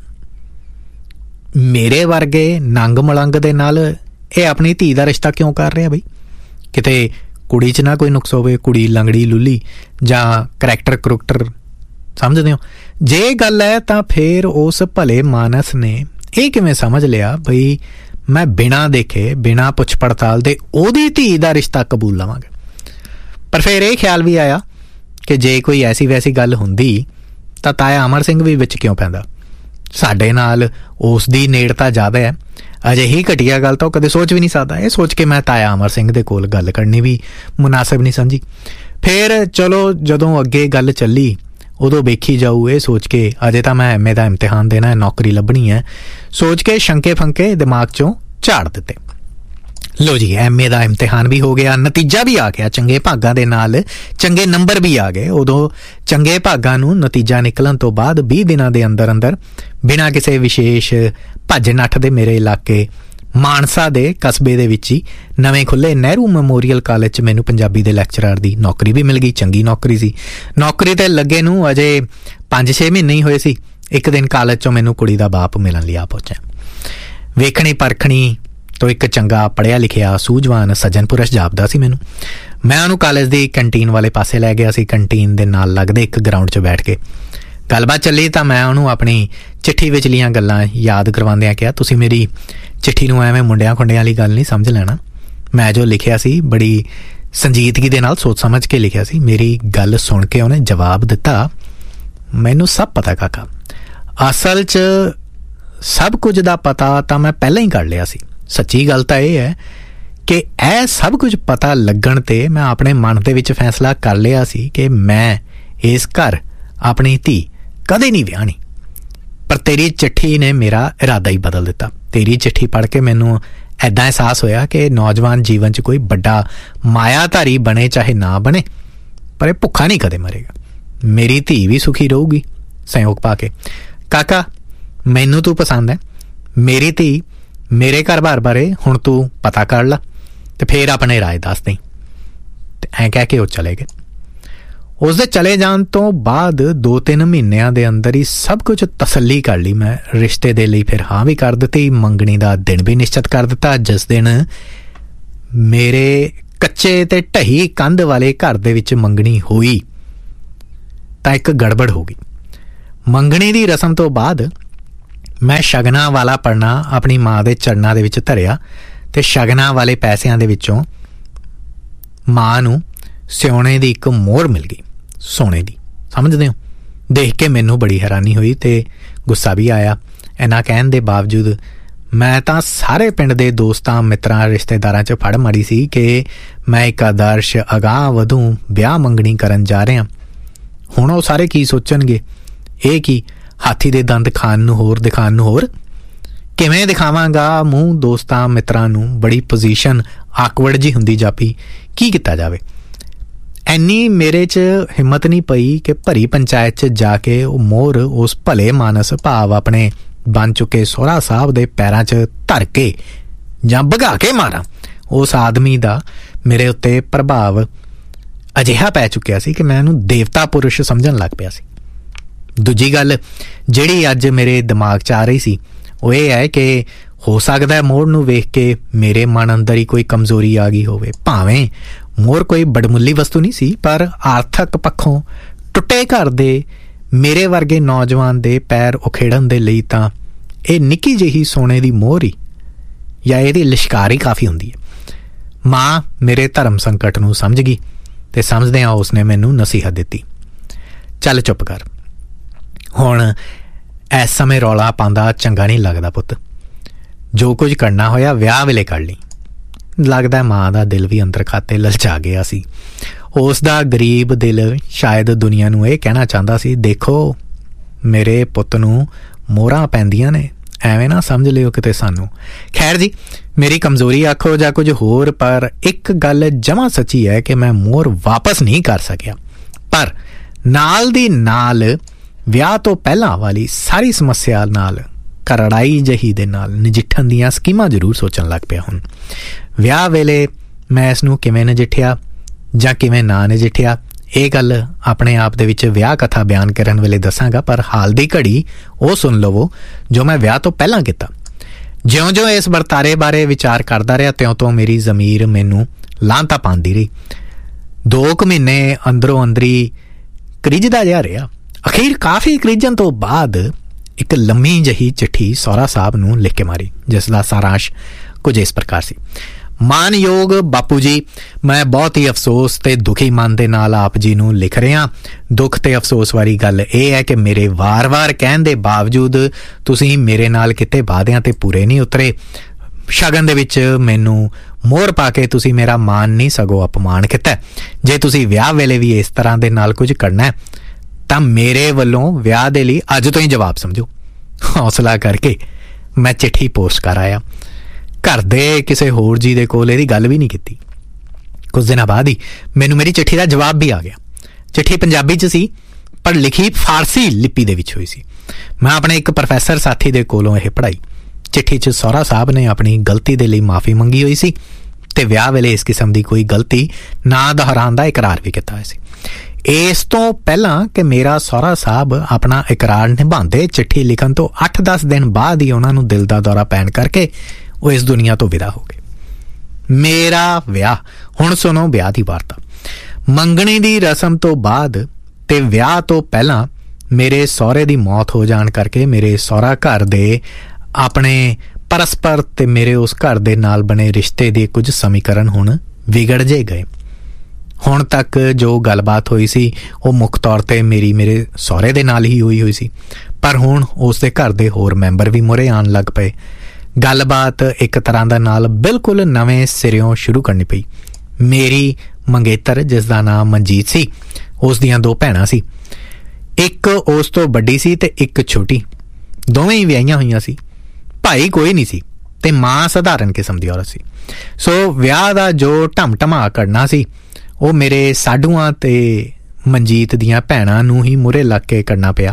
ਮੇਰੇ ਵਰਗੇ ਨੰਗ ਮਲੰਗ ਦੇ ਨਾਲ ਇਹ ਆਪਣੀ ਧੀ ਦਾ ਰਿਸ਼ਤਾ ਕਿਉਂ ਕਰ ਰਿਹਾ ਬਈ? ਕਿਤੇ ਕੁੜੀ 'ਚ ਨਾ ਕੋਈ ਨੁਕਸ ਹੋਵੇ, ਕੁੜੀ ਲੰਗੜੀ ਲੁੱਲੀ ਜਾਂ ਕਰੈਕਟਰ ਕਰੂਕਟਰ, ਸਮਝਦੇ ਹੋ? ਜੇ ਗੱਲ ਹੈ ਤਾਂ ਫਿਰ ਉਸ ਭਲੇ ਮਾਨਸ ਨੇ ਇਹ ਕਿਵੇਂ ਸਮਝ ਲਿਆ ਬਈ ਮੈਂ ਬਿਨਾਂ ਦੇਖੇ ਬਿਨਾਂ ਪੁੱਛ ਪੜਤਾਲ ਦੇ ਉਹਦੀ ਧੀ ਦਾ ਰਿਸ਼ਤਾ ਕਬੂਲ ਲਵਾਂਗਾ? ਪਰ ਫਿਰ ਇਹ ਖਿਆਲ ਵੀ ਆਇਆ ਕਿ ਜੇ ਕੋਈ ਐਸੀ ਵੈਸੀ ਗੱਲ ਹੁੰਦੀ ਤਾਂ ਤਾਇਆ ਅਮਰ ਸਿੰਘ ਵੀ ਵਿੱਚ ਕਿਉਂ ਪੈਂਦਾ? ਸਾਡੇ ਨਾਲ ਉਸ ਦੀ ਨੇੜਤਾ ਜ਼ਿਆਦਾ ਹੈ। ਅਜਿਹੀ ਘਟੀਆ ਗੱਲ ਤਾਂ ਉਹ ਕਦੇ ਸੋਚ ਵੀ ਨਹੀਂ ਸਕਦਾ। ਇਹ ਸੋਚ ਕੇ ਮੈਂ ਤਾਇਆ ਅਮਰ ਸਿੰਘ ਦੇ ਕੋਲ ਗੱਲ ਕਰਨੀ ਵੀ ਮੁਨਾਸਿਬ ਨਹੀਂ ਸਮਝੀ। ਫਿਰ ਚਲੋ ਜਦੋਂ ਅੱਗੇ ਗੱਲ ਚੱਲੀ ਉਦੋਂ ਵੇਖੀ ਜਾਊ, ਇਹ ਸੋਚ ਕੇ ਅਜੇ ਤਾਂ ਮੈਂ ਐਮ ਏ ਦਾ ਇਮਤਿਹਾਨ ਦੇਣਾ ਹੈ, ਨੌਕਰੀ ਲੱਭਣੀ ਹੈ, ਸੋਚ ਕੇ ਸ਼ੰਕੇ ਫੰਕੇ ਦਿਮਾਗ 'ਚੋਂ ਝਾੜ ਦਿੱਤੇ। ਲੋ ਜੀ, ਐਮ ਏ ਦਾ ਇਮਤਿਹਾਨ ਵੀ ਹੋ ਗਿਆ, ਨਤੀਜਾ ਵੀ ਆ ਗਿਆ, ਚੰਗੇ ਭਾਗਾਂ ਦੇ ਨਾਲ ਚੰਗੇ ਨੰਬਰ ਵੀ ਆ ਗਏ। ਉਦੋਂ ਚੰਗੇ ਭਾਗਾਂ ਨੂੰ ਨਤੀਜਾ ਨਿਕਲਣ ਤੋਂ ਬਾਅਦ ਵੀਹ ਦਿਨਾਂ ਦੇ ਅੰਦਰ ਅੰਦਰ ਬਿਨਾਂ ਕਿਸੇ ਵਿਸ਼ੇਸ਼ ਭੱਜ ਨੱਠ ਦੇ ਮੇਰੇ ਇਲਾਕੇ ਮਾਨਸਾ ਦੇ ਕਸਬੇ ਦੇ ਵਿੱਚ ਹੀ ਨਵੇਂ ਖੁੱਲ੍ਹੇ ਨਹਿਰੂ ਮੈਮੋਰੀਅਲ ਕਾਲਜ 'ਚ ਮੈਨੂੰ ਪੰਜਾਬੀ ਦੇ ਲੈਕਚਰਰ ਦੀ ਨੌਕਰੀ ਵੀ ਮਿਲ ਗਈ। ਚੰਗੀ ਨੌਕਰੀ ਸੀ। ਨੌਕਰੀ 'ਤੇ ਲੱਗੇ ਨੂੰ ਅਜੇ ਪੰਜ ਛੇ ਮਹੀਨੇ ਹੀ ਹੋਏ ਸੀ। ਇੱਕ ਦਿਨ ਕਾਲਜ 'ਚੋਂ ਮੈਨੂੰ ਕੁੜੀ ਦਾ ਬਾਪ ਮਿਲਣ ਲਈ ਆ ਪਹੁੰਚਿਆ। ਵੇਖਣੀ ਪਰਖਣੀ ਤੋਂ ਇੱਕ ਚੰਗਾ ਪੜ੍ਹਿਆ ਲਿਖਿਆ ਸੂਝਵਾਨ ਸੱਜਣ ਪੁਰਸ਼ ਜਾਪਦਾ ਸੀ ਮੈਨੂੰ। ਮੈਂ ਉਹਨੂੰ ਕਾਲਜ ਦੀ ਕੰਟੀਨ ਵਾਲੇ ਪਾਸੇ ਲੈ ਗਿਆ ਸੀ। ਕੰਟੀਨ ਦੇ ਨਾਲ ਲੱਗਦੇ ਇੱਕ ਗਰਾਊਂਡ 'ਚ ਬੈਠ ਕੇ ਗੱਲਬਾਤ ਚੱਲੀ ਤਾਂ ਮੈਂ ਉਹਨੂੰ ਆਪਣੀ ਚਿੱਠੀ ਵਿਚਲੀਆਂ ਗੱਲਾਂ ਯਾਦ ਕਰਵਾਉਂਦਿਆਂ ਕਿਹਾ, ਤੁਸੀਂ ਮੇਰੀ ਚਿੱਠੀ ਨੂੰ ਐਵੇਂ ਮੁੰਡਿਆਂ ਖੁੰਡਿਆਂ ਵਾਲੀ ਗੱਲ ਨਹੀਂ ਸਮਝ ਲੈਣਾ। ਮੈਂ ਜੋ ਲਿਖਿਆ ਸੀ ਬੜੀ ਸੰਜੀਦਗੀ ਦੇ ਨਾਲ ਸੋਚ ਸਮਝ ਕੇ ਲਿਖਿਆ ਸੀ। ਮੇਰੀ ਗੱਲ ਸੁਣ ਕੇ ਉਹਨੇ ਜਵਾਬ ਦਿੱਤਾ, ਮੈਨੂੰ ਸਭ ਪਤਾ ਕਾਕਾ, ਅਸਲ 'ਚ ਸਭ ਕੁਝ ਦਾ ਪਤਾ ਤਾਂ ਮੈਂ ਪਹਿਲਾਂ ਹੀ ਕਰ ਲਿਆ ਸੀ। ਸੱਚੀ ਗੱਲ ਤਾਂ ਇਹ ਹੈ ਕਿ ਇਹ ਸਭ ਕੁਝ ਪਤਾ ਲੱਗਣ 'ਤੇ ਮੈਂ ਆਪਣੇ ਮਨ ਦੇ ਵਿੱਚ ਫੈਸਲਾ ਕਰ ਲਿਆ ਸੀ ਕਿ ਮੈਂ ਇਸ ਘਰ ਆਪਣੀ ਧੀ ਕਦੇ ਨਹੀਂ ਵਿਆਹਣੀ। ਪਰ ਤੇਰੀ ਚਿੱਠੀ ਨੇ ਮੇਰਾ ਇਰਾਦਾ ਹੀ ਬਦਲ ਦਿੱਤਾ। ਤੇਰੀ ਚਿੱਠੀ ਪੜ੍ਹ ਕੇ ਮੈਨੂੰ ਇੱਦਾਂ ਅਹਿਸਾਸ ਹੋਇਆ ਕਿ ਨੌਜਵਾਨ ਜੀਵਨ 'ਚ ਕੋਈ ਵੱਡਾ ਮਾਇਆਧਾਰੀ ਬਣੇ ਚਾਹੇ ਨਾ ਬਣੇ, ਪਰ ਇਹ ਭੁੱਖਾ ਨਹੀਂ ਕਦੇ ਮਰੇਗਾ। ਮੇਰੀ ਧੀ ਵੀ ਸੁਖੀ ਰਹੂਗੀ ਸੰਯੋਗ ਪਾ ਕੇ। ਕਾਕਾ, ਮੈਨੂੰ ਤੂੰ ਪਸੰਦ ਹੈ। ਮੇਰੀ ਧੀ ਮੇਰੇ ਘਰ-ਬਾਰ ਬਾਰੇ ਹੁਣ ਤੂੰ ਪਤਾ ਕਰ ਲਾ ਤੇ ਫਿਰ ਆਪਣੇ ਰਾਏ ਦੱਸ ਦੇਈਂ। ਤੇ ਐਂ ਕਹਿ ਕੇ ਉਹ ਚਲੇ ਗਏ। ਉਸਦੇ ਚਲੇ ਜਾਣ ਤੋਂ ਬਾਅਦ ਦੋ ਤਿੰਨ ਮਹੀਨਿਆਂ ਦੇ ਅੰਦਰ ਹੀ ਸਭ ਕੁਝ ਤਸੱਲੀ ਕਰ ਲਈ ਮੈਂ। ਰਿਸ਼ਤੇ ਦੇ ਲਈ ਫਿਰ ਹਾਂ ਵੀ ਕਰ ਦਿੱਤੀ। ਮੰਗਣੀ ਦਾ ਦਿਨ ਵੀ ਨਿਸ਼ਚਿਤ ਕਰ ਦਿੱਤਾ। ਜਿਸ ਦਿਨ ਮੇਰੇ ਕੱਚੇ ਤੇ ਢਹੀ ਕੰਧ ਵਾਲੇ ਘਰ ਦੇ ਵਿੱਚ ਮੰਗਣੀ ਹੋਈ ਤਾਂ ਇੱਕ ਗੜਬੜ ਹੋ ਗਈ। ਮੰਗਣੀ ਦੀ ਰਸਮ ਤੋਂ ਬਾਅਦ ਮੈਂ ਸ਼ਗਨਾਂ ਵਾਲਾ ਪੜਨਾ ਆਪਣੀ ਮਾਂ ਦੇ ਚਰਨਾਂ ਦੇ ਵਿੱਚ ਧਰਿਆ ਤੇ ਸ਼ਗਨਾਂ ਵਾਲੇ ਪੈਸਿਆਂ ਦੇ ਵਿੱਚੋਂ ਮਾਂ ਨੂੰ ਸਿਉਣੇ ਦੀ ਇੱਕ ਮੋਹਰ ਮਿਲ ਗਈ, ਸੋਨੇ ਦੀ। ਸਮਝਦੇ ਹੋ? ਦੇਖ ਕੇ ਮੈਨੂੰ ਬੜੀ ਹੈਰਾਨੀ ਹੋਈ ਤੇ ਗੁੱਸਾ ਵੀ ਆਇਆ। ਇਹਨਾਂ ਕਹਿਣ ਦੇ ਬਾਵਜੂਦ ਮੈਂ ਤਾਂ ਸਾਰੇ ਪਿੰਡ ਦੇ ਦੋਸਤਾਂ ਮਿੱਤਰਾਂ ਰਿਸ਼ਤੇਦਾਰਾਂ 'ਚ ਫੜ ਮਾਰੀ ਸੀ ਕਿ ਮੈਂ ਇੱਕ ਆਦਰਸ਼ ਅਗਾਂਹ ਵਧੂ ਵਿਆਹ ਮੰਗਣੀ ਕਰਨ ਜਾ ਰਿਹਾ। ਹੁਣ ਉਹ ਸਾਰੇ ਕੀ ਸੋਚਣਗੇ? ਇਹ ਕੀ ਹਾਥੀ ਦੇ ਦੰਦ ਖਾਣ ਨੂੰ ਹੋਰ ਦਿਖਾਉਣ ਨੂੰ ਹੋਰ? ਕਿਵੇਂ ਦਿਖਾਵਾਂਗਾ ਮੂੰਹ ਦੋਸਤਾਂ ਮਿੱਤਰਾਂ ਨੂੰ? ਬੜੀ ਪੋਜੀਸ਼ਨ ਆਕਵਰਡ ਜੀ ਹੁੰਦੀ ਜਾਪੀ। ਕੀ ਕੀਤਾ ਜਾਵੇ? ਇੰਨੀ ਮੇਰੇ 'ਚ ਹਿੰਮਤ ਨਹੀਂ ਪਈ ਕਿ ਭਰੀ ਪੰਚਾਇਤ 'ਚ ਜਾ ਕੇ ਉਹ ਮੋਹਰ ਉਸ ਭਲੇ ਮਾਨਸ ਭਾਵ ਆਪਣੇ ਬਣ ਚੁੱਕੇ ਸਹੁਰਾ ਸਾਹਿਬ ਦੇ ਪੈਰਾਂ 'ਚ ਧਰ ਕੇ ਜਾਂ ਭਗਾ ਕੇ ਮਾਰਾਂ। ਉਸ ਆਦਮੀ ਦਾ ਮੇਰੇ ਉੱਤੇ ਪ੍ਰਭਾਵ ਅਜਿਹਾ ਪੈ ਚੁੱਕਿਆ ਸੀ ਕਿ ਮੈਂ ਉਹਨੂੰ ਦੇਵਤਾ ਪੁਰਸ਼ ਸਮਝਣ ਲੱਗ ਪਿਆ ਸੀ। ਦੂਜੀ ਗੱਲ ਜਿਹੜੀ ਅੱਜ ਮੇਰੇ ਦਿਮਾਗ 'ਚ ਆ ਰਹੀ ਸੀ ਉਹ ਇਹ ਹੈ ਕਿ ਹੋ ਸਕਦਾ ਮੋਰ ਨੂੰ ਵੇਖ ਕੇ ਮੇਰੇ ਮਨ ਅੰਦਰ ਹੀ ਕੋਈ ਕਮਜ਼ੋਰੀ ਆ ਗਈ ਹੋਵੇ। ਭਾਵੇਂ ਮੋਰ ਕੋਈ ਬੜਮੁੱਲੀ ਵਸਤੂ ਨਹੀਂ ਸੀ, ਪਰ ਆਰਥਿਕ ਪੱਖੋਂ ਟੁੱਟੇ ਘਰ ਦੇ ਮੇਰੇ ਵਰਗੇ ਨੌਜਵਾਨ ਦੇ ਪੈਰ ਉਖੇੜਨ ਦੇ ਲਈ ਤਾਂ ਇਹ ਨਿੱਕੀ ਜਿਹੀ ਸੋਨੇ ਦੀ ਮੋਹਰ ਹੀ ਜਾਂ ਇਹਦੀ ਲਿਸ਼ਕਾਰ ਹੀ ਕਾਫੀ ਹੁੰਦੀ ਹੈ। ਮਾਂ ਮੇਰੇ ਧਰਮ ਸੰਕਟ ਨੂੰ ਸਮਝ ਗਈ ਅਤੇ ਸਮਝਦਿਆਂ ਉਸਨੇ ਮੈਨੂੰ ਨਸੀਹਤ ਦਿੱਤੀ, ਚੱਲ ਚੁੱਪ ਕਰ, ਹੁਣ ਇਸ ਸਮੇਂ ਰੌਲਾ ਪਾਉਂਦਾ ਚੰਗਾ ਨਹੀਂ ਲੱਗਦਾ ਪੁੱਤ। ਜੋ ਕੁਝ ਕਰਨਾ ਹੋਇਆ ਵਿਆਹ ਵੇਲੇ ਕਰ ਲਈ। ਲੱਗਦਾ ਮਾਂ ਦਾ ਦਿਲ ਵੀ ਅੰਦਰ ਖਾਤੇ ਲਲਚਾ ਗਿਆ ਸੀ। ਉਸ ਦਾ ਗਰੀਬ ਦਿਲ ਸ਼ਾਇਦ ਦੁਨੀਆ ਨੂੰ ਇਹ ਕਹਿਣਾ ਚਾਹੁੰਦਾ ਸੀ, ਦੇਖੋ ਮੇਰੇ ਪੁੱਤ ਨੂੰ ਮੋਹਰਾਂ ਪੈਂਦੀਆਂ ਨੇ, ਐਵੇਂ ਨਾ ਸਮਝ ਲਿਓ ਕਿਤੇ ਸਾਨੂੰ। ਖੈਰ ਜੀ, ਮੇਰੀ ਕਮਜ਼ੋਰੀ ਆਖੋ ਜਾਂ ਕੁਝ ਹੋਰ, ਪਰ ਇੱਕ ਗੱਲ ਜਮਾਂ ਸੱਚੀ ਹੈ ਕਿ ਮੈਂ ਮੋਹਰ ਵਾਪਸ ਨਹੀਂ ਕਰ ਸਕਿਆ। ਪਰ ਨਾਲ ਦੀ ਨਾਲ ਵਿਆਹ ਤੋਂ ਪਹਿਲਾਂ ਵਾਲੀ ਸਾਰੀ ਸਮੱਸਿਆ ਨਾਲ ਕਰੜਾਈ ਜਿਹੀ ਦੇ ਨਾਲ ਨਜਿੱਠਣ ਦੀਆਂ ਸਕੀਮਾਂ ਜ਼ਰੂਰ ਸੋਚਣ ਲੱਗ ਪਿਆ। ਹੁਣ ਵਿਆਹ ਵੇਲੇ ਮੈਂ ਇਸ ਨੂੰ ਕਿਵੇਂ ਨਜਿੱਠਿਆ ਜਾਂ ਕਿਵੇਂ ਨਾ ਨਜਿੱਠਿਆ, ਇਹ ਗੱਲ ਆਪਣੇ ਆਪ ਦੇ ਵਿੱਚ ਵਿਆਹ ਕਥਾ ਬਿਆਨ ਕਰਨ ਵੇਲੇ ਦੱਸਾਂਗਾ, ਪਰ ਹਾਲ ਦੀ ਘੜੀ ਉਹ ਸੁਣ ਲਵੋ ਜੋ ਮੈਂ ਵਿਆਹ ਤੋਂ ਪਹਿਲਾਂ ਕੀਤਾ। ਜਿਉਂ-ਜਿਉਂ ਇਸ ਵਰਤਾਰੇ ਬਾਰੇ ਵਿਚਾਰ ਕਰਦਾ ਰਿਹਾ ਤਿਉਂ-ਤਿਉਂ ਮੇਰੀ ਜ਼ਮੀਰ ਮੈਨੂੰ ਲਾਂਤਾ ਪਾਉਂਦੀ ਰਹੀ। ਦੋ ਕੁ ਮਹੀਨੇ ਅੰਦਰੋਂ ਅੰਦਰੀ ਕ੍ਰਿਜਦਾ ਜਿਹਾ ਰਿਹਾ। ਅਖੀਰ ਕਾਫੀ ਕ੍ਰਿਜਣ ਤੋਂ ਬਾਅਦ ਇੱਕ ਲੰਮੀ ਜਿਹੀ ਚਿੱਠੀ ਸਹੁਰਾ ਸਾਹਿਬ ਨੂੰ ਲਿਖ ਕੇ ਮਾਰੀ, ਜਿਸ ਦਾ ਸਾਰਾਂਸ਼ ਕੁਝ ਇਸ ਪ੍ਰਕਾਰ ਸੀ। ਮਾਨਯੋਗ ਬਾਪੂ ਜੀ, ਮੈਂ ਬਹੁਤ ਹੀ ਅਫਸੋਸ ਤੇ ਦੁਖੀ ਮਨ ਦੇ ਨਾਲ ਆਪ ਜੀ ਨੂੰ ਲਿਖ ਰਿਹਾ। ਦੁੱਖ ਤੇ ਅਫਸੋਸ ਵਾਲੀ ਗੱਲ ਇਹ ਹੈ ਕਿ ਮੇਰੇ ਵਾਰ-ਵਾਰ ਕਹਿਣ ਦੇ ਬਾਵਜੂਦ ਤੁਸੀਂ ਮੇਰੇ ਨਾਲ ਕਿਤੇ ਵਾਅਦਿਆਂ ਤੇ ਪੂਰੇ ਨਹੀਂ ਉਤਰੇ। ਸ਼ਗਨ ਦੇ ਵਿੱਚ ਮੈਨੂੰ ਮੋਹਰ ਪਾ ਕੇ ਤੁਸੀਂ ਮੇਰਾ ਮਾਣ ਨਹੀਂ ਸਗੋਂ ਅਪਮਾਨ ਕੀਤਾ। ਜੇ ਤੁਸੀਂ ਵਿਆਹ ਵੇਲੇ ਵੀ ਇਸ ਤਰ੍ਹਾਂ ਦੇ ਨਾਲ ਕੁਝ ਕਰਨਾ ਤਾਂ ਮੇਰੇ ਵੱਲੋਂ ਵਿਆਹ ਦੇ ਲਈ ਅੱਜ ਤੋਂ ਹੀ ਜਵਾਬ ਸਮਝੋ। ਹੌਸਲਾ ਕਰਕੇ ਮੈਂ ਚਿੱਠੀ ਪੋਸਟ ਕਰ ਆਇਆ। ਘਰ ਦੇ ਕਿਸੇ ਹੋਰ ਜੀ ਦੇ ਕੋਲ ਇਹਦੀ ਗੱਲ ਵੀ ਨਹੀਂ ਕੀਤੀ। ਕੁਝ ਦਿਨਾਂ ਬਾਅਦ ਹੀ ਮੈਨੂੰ ਮੇਰੀ ਚਿੱਠੀ ਦਾ ਜਵਾਬ ਵੀ ਆ ਗਿਆ। ਚਿੱਠੀ ਪੰਜਾਬੀ 'ਚ ਸੀ, ਪਰ ਲਿਖੀ ਫਾਰਸੀ ਲਿਪੀ ਦੇ ਵਿੱਚ ਹੋਈ ਸੀ। ਮੈਂ ਆਪਣੇ ਇੱਕ ਪ੍ਰੋਫੈਸਰ ਸਾਥੀ ਦੇ ਕੋਲੋਂ ਇਹ ਪੜ੍ਹਾਈ। ਚਿੱਠੀ 'ਚ ਸਹੁਰਾ ਸਾਹਿਬ ਨੇ ਆਪਣੀ ਗਲਤੀ ਦੇ ਲਈ ਮਾਫੀ ਮੰਗੀ ਹੋਈ ਸੀ ਅਤੇ ਵਿਆਹ ਵੇਲੇ ਇਸ ਕਿਸਮ ਦੀ ਕੋਈ ਗਲਤੀ ਨਾ ਦੁਹਰਾਉਣ ਦਾ ਇਕਰਾਰ ਵੀ ਕੀਤਾ ਹੋਇਆ ਸੀ। ਇਸ ਤੋਂ ਪਹਿਲਾਂ ਕਿ ਮੇਰਾ ਸਹੁਰਾ ਸਾਹਿਬ ਆਪਣਾ ਇਕਰਾਰ ਨਿਭਾਉਂਦੇ, ਚਿੱਠੀ ਲਿਖਣ ਤੋਂ ਅੱਠ ਦਸ ਦਿਨ ਬਾਅਦ ਹੀ ਉਹਨਾਂ ਨੂੰ ਦਿਲ ਦਾ ਦੌਰਾ ਪੈਣ ਕਰਕੇ ਉਹ ਇਸ ਦੁਨੀਆ ਤੋਂ ਵਿਦਾ ਹੋ ਗਏ। ਮੇਰਾ ਵਿਆਹ, ਹੁਣ ਸੁਣੋ ਵਿਆਹ ਦੀ ਵਾਰਤਾ। ਮੰਗਣੀ ਦੀ ਰਸਮ ਤੋਂ ਬਾਅਦ ਤੇ ਵਿਆਹ ਤੋਂ ਪਹਿਲਾਂ ਮੇਰੇ ਸਹੁਰੇ ਦੀ ਮੌਤ ਹੋ ਜਾਣ ਕਰਕੇ ਮੇਰੇ ਸਹੁਰਾ ਘਰ ਦੇ ਆਪਣੇ ਪਰਸਪਰ ਤੇ ਮੇਰੇ ਉਸ ਘਰ ਦੇ ਨਾਲ ਬਣੇ ਰਿਸ਼ਤੇ ਦੇ ਕੁਝ ਸਮੀਕਰਨ ਹੁਣ ਵਿਗੜ ਜੇ ਗਏ। ਹੁਣ ਤੱਕ ਜੋ ਗੱਲਬਾਤ ਹੋਈ ਸੀ ਉਹ ਮੁੱਖ ਤੌਰ 'ਤੇ ਮੇਰੀ ਮੇਰੇ ਸਹੁਰੇ ਦੇ ਨਾਲ ਹੀ ਹੋਈ ਹੋਈ ਸੀ, ਪਰ ਹੁਣ ਉਸ ਦੇ ਘਰ ਦੇ ਹੋਰ ਮੈਂਬਰ ਵੀ ਮੂਹਰੇ ਆਉਣ ਲੱਗ ਪਏ। ਗੱਲਬਾਤ ਇੱਕ ਤਰ੍ਹਾਂ ਦਾ ਨਾਲ ਬਿਲਕੁਲ ਨਵੇਂ ਸਿਰਿਓਂ ਸ਼ੁਰੂ ਕਰਨੀ ਪਈ। ਮੇਰੀ ਮੰਗੇਤਰ, ਜਿਸ ਦਾ ਨਾਮ ਮਨਜੀਤ ਸੀ, ਉਸ ਦੀਆਂ ਦੋ ਭੈਣਾਂ ਸੀ। ਇੱਕ ਉਸ ਤੋਂ ਵੱਡੀ ਸੀ ਤੇ ਇੱਕ ਛੋਟੀ। ਦੋਵੇਂ ਹੀ ਵਿਆਹੀਆਂ ਹੋਈਆਂ ਸੀ। ਭਾਈ ਕੋਈ ਨਹੀਂ ਸੀ ਤੇ ਮਾਂ ਸਧਾਰਨ ਕਿਸਮ ਦੀ ਔਰਤ ਸੀ। ਸੋ ਵਿਆਹ ਦਾ ਜੋ ਢਮ-ਢਮਾ ਕਰਨਾ ਸੀ ਉਹ ਮੇਰੇ ਸਾਡੂਆਂ ਤੇ ਮਨਜੀਤ ਦੀਆਂ ਭੈਣਾਂ ਨੂੰ ਹੀ ਮੂਹਰੇ ਲੱਗ ਕੇ ਕਰਨਾ ਪਿਆ।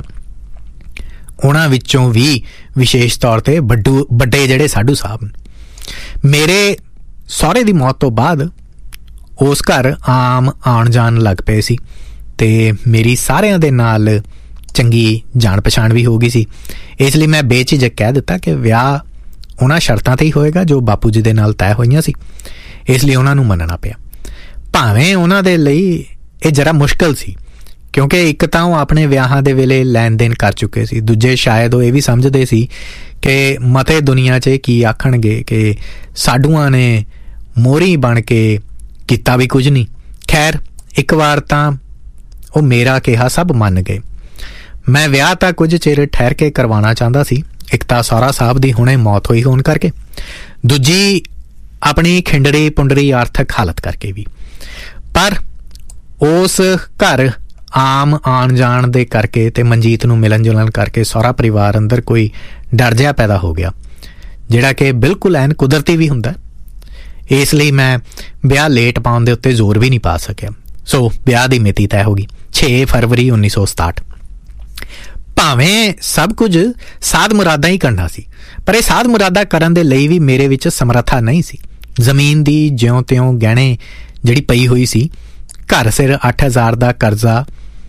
ਉਹਨਾਂ ਵਿੱਚੋਂ ਵੀ ਵਿਸ਼ੇਸ਼ ਤੌਰ 'ਤੇ ਵੱਡੂ ਵੱਡੇ ਜਿਹੜੇ ਸਾਡੂ ਸਾਹਿਬ, ਮੇਰੇ ਸਹੁਰੇ ਦੀ ਮੌਤ ਤੋਂ ਬਾਅਦ ਉਸ ਘਰ ਆਮ ਆਉਣ ਜਾਣ ਲੱਗ ਪਏ ਸੀ ਅਤੇ ਮੇਰੀ ਸਾਰਿਆਂ ਦੇ ਨਾਲ ਚੰਗੀ ਜਾਣ ਪਛਾਣ ਵੀ ਹੋ ਗਈ ਸੀ। ਇਸ ਲਈ ਮੈਂ ਬੇਝਿਜਕ ਕਹਿ ਦਿੱਤਾ ਕਿ ਵਿਆਹ ਉਹਨਾਂ ਸ਼ਰਤਾਂ 'ਤੇ ਹੀ ਹੋਏਗਾ ਜੋ ਬਾਪੂ ਜੀ ਦੇ ਨਾਲ ਤੈਅ ਹੋਈਆਂ ਸੀ। ਇਸ ਲਈ ਉਹਨਾਂ ਨੂੰ ਮੰਨਣਾ ਪਿਆ, ਭਾਵੇਂ ਉਹਨਾਂ ਦੇ ਲਈ ਇਹ ਜ਼ਰਾ ਮੁਸ਼ਕਿਲ ਸੀ, ਕਿਉਂਕਿ ਇੱਕ ਤਾਂ ਉਹ ਆਪਣੇ ਵਿਆਹਾਂ ਦੇ ਵੇਲੇ ਲੈਣ ਦੇਣ ਕਰ ਚੁੱਕੇ ਸੀ, ਦੂਜੇ ਸ਼ਾਇਦ ਉਹ ਇਹ ਵੀ ਸਮਝਦੇ ਸੀ ਕਿ ਮਤੇ ਦੁਨੀਆ 'ਚ ਕੀ ਆਖਣਗੇ ਕਿ ਸਾਡੂਆਂ ਨੇ ਮੋਹਰੀ ਬਣ ਕੇ ਕੀਤਾ ਵੀ ਕੁਝ ਨਹੀਂ। ਖੈਰ, ਇੱਕ ਵਾਰ ਤਾਂ ਉਹ ਮੇਰਾ ਕਿਹਾ ਸਭ ਮੰਨ ਗਏ। ਮੈਂ ਵਿਆਹ ਤਾਂ ਕੁਝ ਚਿਰ ਠਹਿਰ ਕੇ ਕਰਵਾਉਣਾ ਚਾਹੁੰਦਾ ਸੀ। ਇੱਕ ਤਾਂ ਸਹੁਰਾ ਸਾਹਿਬ ਦੀ ਹੁਣੇ ਮੌਤ ਹੋਈ ਹੋਣ ਕਰਕੇ, ਦੂਜੀ ਆਪਣੀ ਖਿੰਡੜੀ ਪੁੰਡਰੀ ਆਰਥਿਕ ਹਾਲਤ ਕਰਕੇ ਵੀ। ਪਰ ਉਸ ਘਰ ਆਮ ਆਉਣ ਜਾਣ ਦੇ ਕਰਕੇ ਤੇ ਮਨਜੀਤ ਨੂੰ ਮਿਲਣ ਜੁਲਣ ਕਰਕੇ ਸਹੁਰਾ ਪਰਿਵਾਰ ਅੰਦਰ ਕੋਈ ਡਰ ਜਿਹਾ ਪੈਦਾ ਹੋ ਗਿਆ, ਜਿਹੜਾ ਕਿ ਬਿਲਕੁਲ ਐਨ ਕੁਦਰਤੀ ਵੀ ਹੁੰਦਾ। ਇਸ ਲਈ ਮੈਂ ਵਿਆਹ ਲੇਟ ਪਾਉਣ ਦੇ ਉੱਤੇ ਜ਼ੋਰ ਵੀ ਨਹੀਂ ਪਾ ਸਕਿਆ। ਸੋ ਵਿਆਹ ਦੀ ਮਿਤੀ ਤੈਅ ਹੋ ਗਈ ਛੇ ਫਰਵਰੀ ਉੱਨੀ ਸੌ ਸਤਾਹਠ। ਭਾਵੇਂ ਸਭ ਕੁਝ ਸਾਧ ਮੁਰਾਦਾਂ ਹੀ ਕਰਨਾ ਸੀ, ਪਰ ਇਹ ਸਾਧ ਮੁਰਾਦਾਂ ਕਰਨ ਦੇ ਲਈ ਵੀ ਮੇਰੇ ਵਿੱਚ ਸਮਰੱਥਾ ਨਹੀਂ ਸੀ। ਜ਼ਮੀਨ ਦੀ ਜਿਉਂ ਤਿਉਂ ਗਹਿਣੇ ਜਿਹੜੀ ਪਈ ਹੋਈ ਸੀ, ਘਰ ਸਿਰ ਅੱਠ ਹਜ਼ਾਰ ਦਾ ਕਰਜ਼ਾ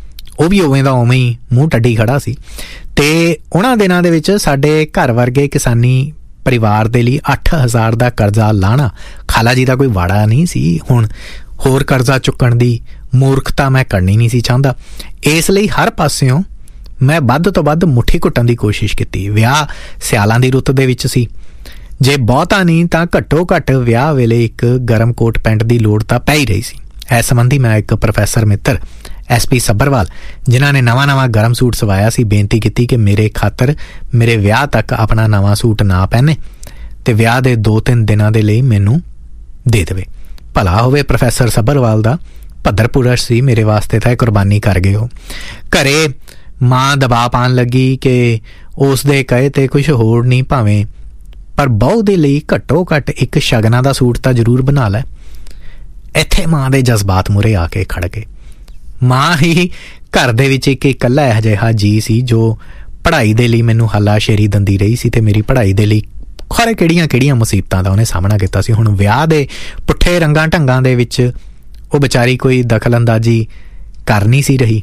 ਉਹ ਵੀ ਉਵੇਂ ਦਾ ਉਵੇਂ ਹੀ ਮੂੰਹ ਟੱਡੀ ਖੜਾ ਸੀ। ਅਤੇ ਉਹਨਾਂ ਦਿਨਾਂ ਦੇ ਵਿੱਚ ਸਾਡੇ ਘਰ ਵਰਗੇ ਕਿਸਾਨੀ ਪਰਿਵਾਰ ਦੇ ਲਈ ਅੱਠ ਹਜ਼ਾਰ ਦਾ ਕਰਜ਼ਾ ਲਾਹਣਾ ਖਾਲਾ ਜੀ ਦਾ ਕੋਈ ਵਾੜਾ ਨਹੀਂ ਸੀ। ਹੁਣ ਹੋਰ ਕਰਜ਼ਾ ਚੁੱਕਣ ਦੀ ਮੂਰਖਤਾ ਮੈਂ ਕਰਨੀ ਨਹੀਂ ਸੀ ਚਾਹੁੰਦਾ। ਇਸ ਲਈ ਹਰ ਪਾਸਿਓਂ ਮੈਂ ਵੱਧ ਤੋਂ ਵੱਧ ਮੁੱਠੀ ਘੁੱਟਣ ਦੀ ਕੋਸ਼ਿਸ਼ ਕੀਤੀ। ਵਿਆਹ ਸਿਆਲਾਂ ਦੀ ਰੁੱਤ ਦੇ ਵਿੱਚ ਸੀ, ਜੇ ਬਹੁਤਾ ਨਹੀਂ ਤਾਂ ਘੱਟੋ ਘੱਟ ਵਿਆਹ ਵੇਲੇ ਇੱਕ ਗਰਮ ਕੋਟ ਪੈਂਟ ਦੀ ਲੋੜ ਤਾਂ ਪੈ ਹੀ ਰਹੀ ਸੀ। ਇਸ ਸੰਬੰਧੀ ਮੈਂ ਇੱਕ ਪ੍ਰੋਫੈਸਰ ਮਿੱਤਰ ਐਸ ਪੀ ਸੱਭਰਵਾਲ, ਜਿਨ੍ਹਾਂ ਨੇ ਨਵਾਂ ਨਵਾਂ ਗਰਮ ਸੂਟ ਸਵਾਇਆ ਸੀ, ਬੇਨਤੀ ਕੀਤੀ ਕਿ ਮੇਰੇ ਖਾਤਰ ਮੇਰੇ ਵਿਆਹ ਤੱਕ ਆਪਣਾ ਨਵਾਂ ਸੂਟ ਨਾ ਪਹਿਨੇ ਅਤੇ ਵਿਆਹ ਦੇ ਦੋ ਤਿੰਨ ਦਿਨਾਂ ਦੇ ਲਈ ਮੈਨੂੰ ਦੇ ਦੇਵੇ। ਭਲਾ ਹੋਵੇ ਪ੍ਰੋਫੈਸਰ ਸੱਭਰਵਾਲ ਦਾ, ਭੱਦਰ ਪੁਰਸ਼ ਸੀ ਮੇਰੇ ਵਾਸਤੇ ਤਾਂ ਇਹ ਕੁਰਬਾਨੀ ਕਰ ਗਏ। ਉਹ ਘਰੇ ਮਾਂ ਦਬਾਅ ਪਾਉਣ ਲੱਗੀ ਕਿ ਉਸ ਦੇ ਕਹੇ 'ਤੇ ਕੁਛ ਹੋਰ ਨਹੀਂ, ਭਾਵੇਂ ਪਰ ਬਹੂ ਦੇ ਲਈ ਘੱਟੋ ਘੱਟ ਇੱਕ ਸ਼ਗਨਾਂ ਦਾ ਸੂਟ ਤਾਂ ਜ਼ਰੂਰ ਬਣਾ ਲੈ। ਇੱਥੇ ਮਾਂ ਦੇ ਜਜ਼ਬਾਤ ਮੂਹਰੇ ਆ ਕੇ ਖੜ੍ਹ ਗਏ। ਮਾਂ ਹੀ ਘਰ ਦੇ ਵਿੱਚ ਇੱਕ ਇਕੱਲਾ ਇਹੋ ਜਿਹਾ ਜੀ ਸੀ ਜੋ ਪੜ੍ਹਾਈ ਦੇ ਲਈ ਮੈਨੂੰ ਹੱਲਾਸ਼ੇਰੀ ਦਿੰਦੀ ਰਹੀ ਸੀ ਅਤੇ ਮੇਰੀ ਪੜ੍ਹਾਈ ਦੇ ਲਈ ਖਰੇ ਕਿਹੜੀਆਂ ਕਿਹੜੀਆਂ ਮੁਸੀਬਤਾਂ ਦਾ ਉਹਨੇ ਸਾਹਮਣਾ ਕੀਤਾ ਸੀ। ਹੁਣ ਵਿਆਹ ਦੇ ਪੁੱਠੇ ਰੰਗਾਂ ਢੰਗਾਂ ਦੇ ਵਿੱਚ ਉਹ ਵਿਚਾਰੀ ਕੋਈ ਦਖਲ ਅੰਦਾਜ਼ੀ ਕਰ ਨਹੀਂ ਸੀ ਰਹੀ।